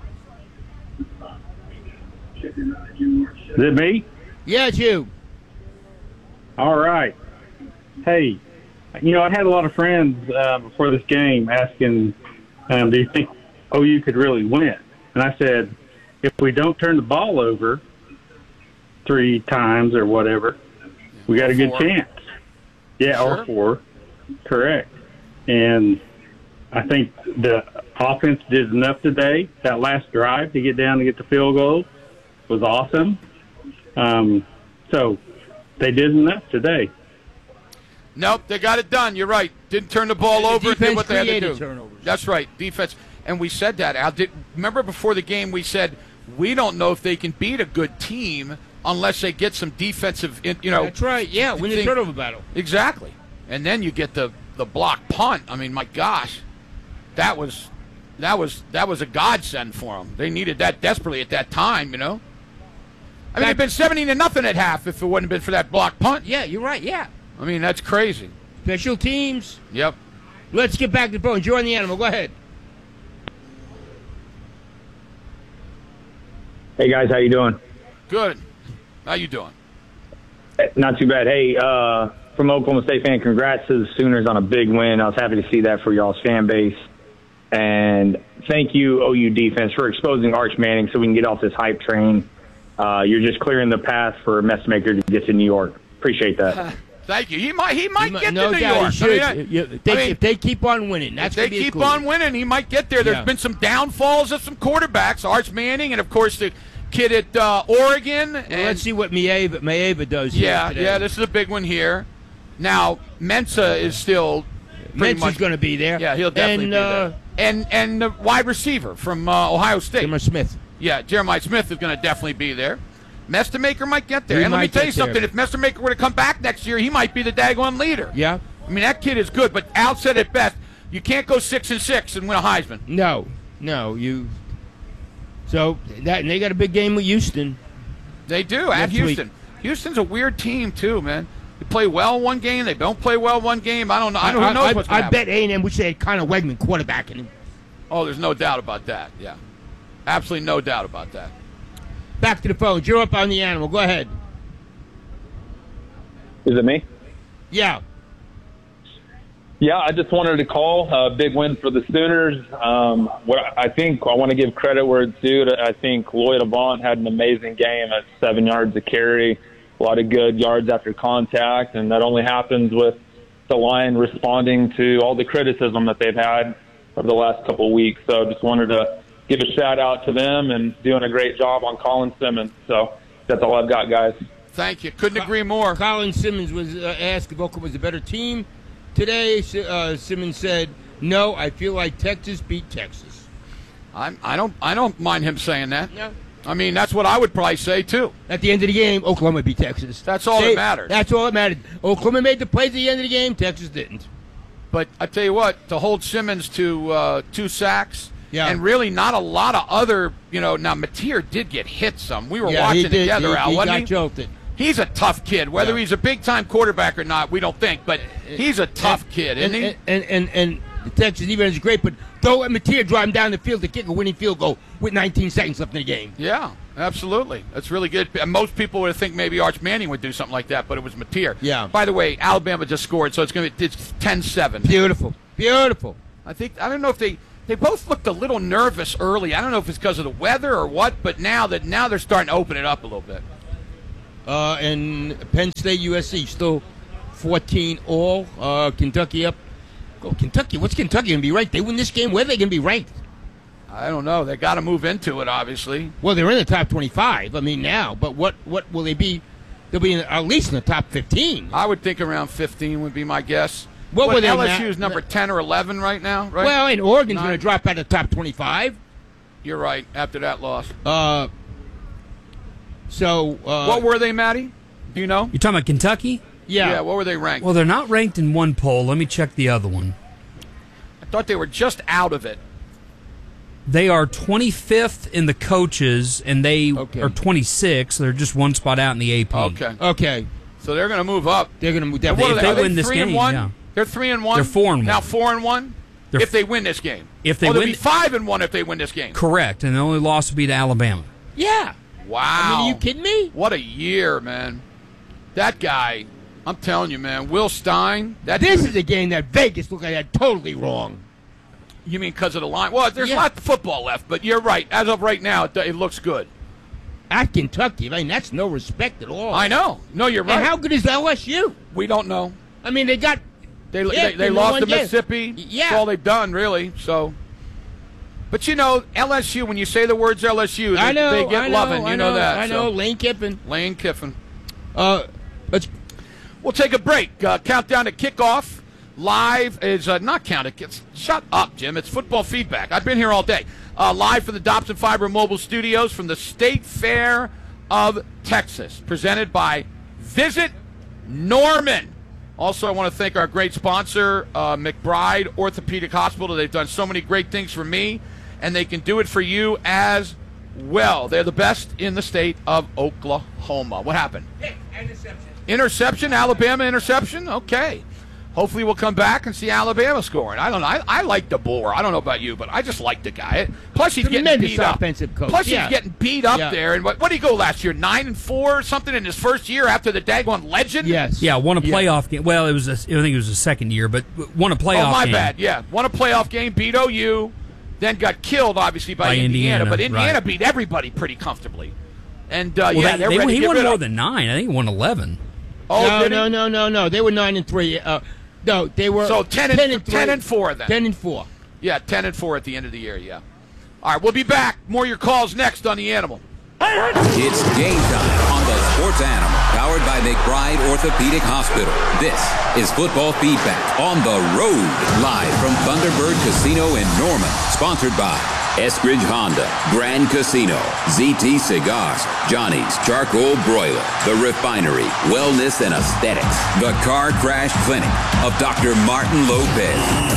Speaker 9: Is it me?
Speaker 3: Yeah, it's you.
Speaker 9: All right. Hey, I had a lot of friends before this game asking, do you think OU could really win? And I said, if we don't turn the ball over 3 times or whatever, we got a good chance. Yeah,
Speaker 1: sure.
Speaker 9: Or 4. Correct. And I think the offense did enough today. That last drive to get down to get the field goal was awesome. So they did enough today.
Speaker 1: Nope, they got it done. You're right. Didn't turn the ball over and did what they had to do.
Speaker 3: Turnovers.
Speaker 1: That's right, defense. And we said that, Al. Remember before the game we said we don't know if they can beat a good team unless they get some defensive,
Speaker 3: That's right. Yeah, win the turnover battle.
Speaker 1: Exactly. And then you get the block punt. I mean, my gosh, that was a godsend for them. They needed that desperately at that time, I mean, it'd been 17-0 at half if it wouldn't have been for that block punt.
Speaker 3: Yeah, you're right. Yeah.
Speaker 1: I mean, that's crazy.
Speaker 3: Special teams.
Speaker 1: Yep.
Speaker 3: Let's get back to the phone. You're on the Animal. Go ahead.
Speaker 10: Hey, guys. How you doing?
Speaker 1: Good. How you doing?
Speaker 10: Not too bad. Hey, from Oklahoma State fan, congrats to the Sooners on a big win. I was happy to see that for y'all's fan base. And thank you, OU defense, for exposing Arch Manning so we can get off this hype train. You're just clearing the path for Messmaker to get to New York. Appreciate that.
Speaker 1: Thank you. He might get to New
Speaker 3: doubt
Speaker 1: York.
Speaker 3: If they keep on winning,
Speaker 1: if they keep on winning, he might get there. There's been some downfalls of some quarterbacks, Arch Manning, and of course the kid at Oregon. And
Speaker 3: let's see what Maeva does.
Speaker 1: Yeah, this is a big one here. Now Mensa is still
Speaker 3: Mensa's going to be there.
Speaker 1: Yeah, he'll definitely be there. And the wide receiver from Ohio State,
Speaker 3: Jeremiah Smith.
Speaker 1: Yeah, Jeremiah Smith is going to definitely be there. Mestamaker might get there. And let me tell you something. If Mestamaker were to come back next year, he might be the daggone leader.
Speaker 3: Yeah.
Speaker 1: I mean, that kid is good, but Al said it best. You can't go 6-6 and win a Heisman.
Speaker 3: No. So they got a big game with Houston.
Speaker 1: They do, at Houston. Houston's a weird team, too, man. They play well one game. They don't play well one game. I don't know. Who knows what's going to happen.
Speaker 3: I bet A&M wish they had Connor Wegman quarterbacking him.
Speaker 1: Oh, there's no doubt about that, yeah. Absolutely no doubt about that.
Speaker 3: Back to the phone. You're up on the Animal. Go ahead.
Speaker 10: Is it me?
Speaker 3: Yeah.
Speaker 19: Yeah, I just wanted to call. Big win for the Sooners. I want to give credit where it's due. I think Lloyd Avant had an amazing game at 7 yards a carry, a lot of good yards after contact, and that only happens with the line responding to all the criticism that they've had over the last couple of weeks. So just wanted to give a shout-out to them and doing a great job on Colin Simmons. So that's all I've got, guys.
Speaker 1: Thank you. Couldn't agree more.
Speaker 3: Colin Simmons was asked if Oklahoma was a better team. Today, Simmons said, "No, I feel like Texas beat Texas."
Speaker 1: I don't mind him saying that.
Speaker 3: No.
Speaker 1: I mean, that's what I would probably say too.
Speaker 3: At the end of the game, Oklahoma beat Texas.
Speaker 1: That's all that matters.
Speaker 3: That's all that mattered. Oklahoma made the plays at the end of the game. Texas didn't.
Speaker 1: But I tell you what, to hold Simmons to 2 sacks, and really not a lot of other, now Mateer did get hit some. We were watching together, Al, wasn't he?
Speaker 3: He got jolted.
Speaker 1: He's a tough kid. Whether he's a big-time quarterback or not, we don't think. But he's a tough kid, isn't he?
Speaker 3: And The Texas defense is great, but don't let Mateer drive him down the field to kick a winning field goal with 19 seconds left in the game.
Speaker 1: Yeah, absolutely. That's really good. And most people would think maybe Arch Manning would do something like that, but it was Mateer.
Speaker 3: Yeah.
Speaker 1: By the way, Alabama just scored, so it's 10-7.
Speaker 3: Beautiful.
Speaker 1: I don't know if they both looked a little nervous early. I don't know if it's because of the weather or what, but now they're starting to open it up a little bit.
Speaker 3: And Penn State, USC still 14 all. Kentucky up. Go Kentucky. What's Kentucky going to be ranked? They win this game. Where are they going to be ranked?
Speaker 1: I don't know. They got to move into it, obviously.
Speaker 3: Well, they're in the top 25. I mean, now. But what will they be? They'll be at least in the top 15.
Speaker 1: I would think around 15 would be my guess.
Speaker 3: What were they?
Speaker 1: LSU is number 10 or 11 right now, right?
Speaker 3: Well, and Oregon's going to drop out of the top 25.
Speaker 1: You're right. After that loss.
Speaker 3: What
Speaker 1: were they, Matty? Do you know?
Speaker 2: You're talking about Kentucky?
Speaker 1: Yeah. What were they ranked?
Speaker 2: Well, they're not ranked in one poll. Let me check the other one.
Speaker 1: I thought they were just out of it.
Speaker 2: They are 25th in the coaches, and they are 26th. They're just one spot out in the AP.
Speaker 3: Okay.
Speaker 1: So they're going to move up.
Speaker 3: They're going to move.
Speaker 2: If they win this game, yeah.
Speaker 1: They're 3-1.
Speaker 2: They're 4-1.
Speaker 1: Now 4-1. If they win this game. They'll be 5-1 if they win this game.
Speaker 2: Correct, and the only loss will be to Alabama.
Speaker 3: Yeah.
Speaker 1: Wow.
Speaker 3: I mean, are you kidding me?
Speaker 1: What a year, man. That guy, I'm telling you, man, Will Stein.
Speaker 3: This is a game that Vegas looked at that totally wrong.
Speaker 1: You mean because of the line? Well, there's a lot of football left, but you're right. As of right now, it looks good.
Speaker 3: At Kentucky, I mean, that's no respect at all.
Speaker 1: I know. No, you're right.
Speaker 3: And how good is LSU?
Speaker 1: We don't know.
Speaker 3: I mean, they got...
Speaker 1: They lost to Mississippi.
Speaker 3: Yeah.
Speaker 1: That's all they've done, really. So, but you know, LSU, when you say the words LSU, they get loving. You know that.
Speaker 3: I know. Lane Kiffin.
Speaker 1: We'll take a break. Countdown to kickoff. Live is not count. Shut up, Jim. It's football feedback. I've been here all day. Live from the Dobson Fiber Mobile Studios from the State Fair of Texas, presented by Visit Norman. Also, I want to thank our great sponsor, McBride Orthopedic Hospital. They've done so many great things for me, and they can do it for you as well. They're the best in the state of Oklahoma. What happened? Interception, Alabama interception? Okay. Hopefully we'll come back and see Alabama scoring. I don't know. I like DeBoer. I don't know about you, but I just like the guy. Plus, he's getting beat up.
Speaker 3: Offensive coach.
Speaker 1: Plus, he's getting beat up there. And what did he go last year? 9-4 or something in his first year after the daggone legend?
Speaker 3: Yes.
Speaker 2: Yeah, won a playoff game. Well, I think it was the second year, but won a playoff game.
Speaker 1: Oh, my bad. Yeah, won a playoff game, beat OU, then got killed, obviously, by Indiana. But Indiana beat everybody pretty comfortably. And,
Speaker 2: he won more than 9. I think he won 11.
Speaker 1: Oh,
Speaker 3: no. They were 9-3. No, they were
Speaker 1: 10-4 then.
Speaker 3: 10-4.
Speaker 1: Yeah, 10-4 at the end of the year. Yeah. All right, we'll be back. More of your calls next on The Animal.
Speaker 5: It's game time on the Sports Animal, powered by McBride Orthopedic Hospital. This is Football Feedback on the road, live from Thunderbird Casino in Norman, sponsored by Eskridge Honda, Grand Casino, ZT Cigars, Johnny's Charcoal Broiler, The Refinery, Wellness and Aesthetics, The Car Crash Clinic of Dr. Martin Lopez,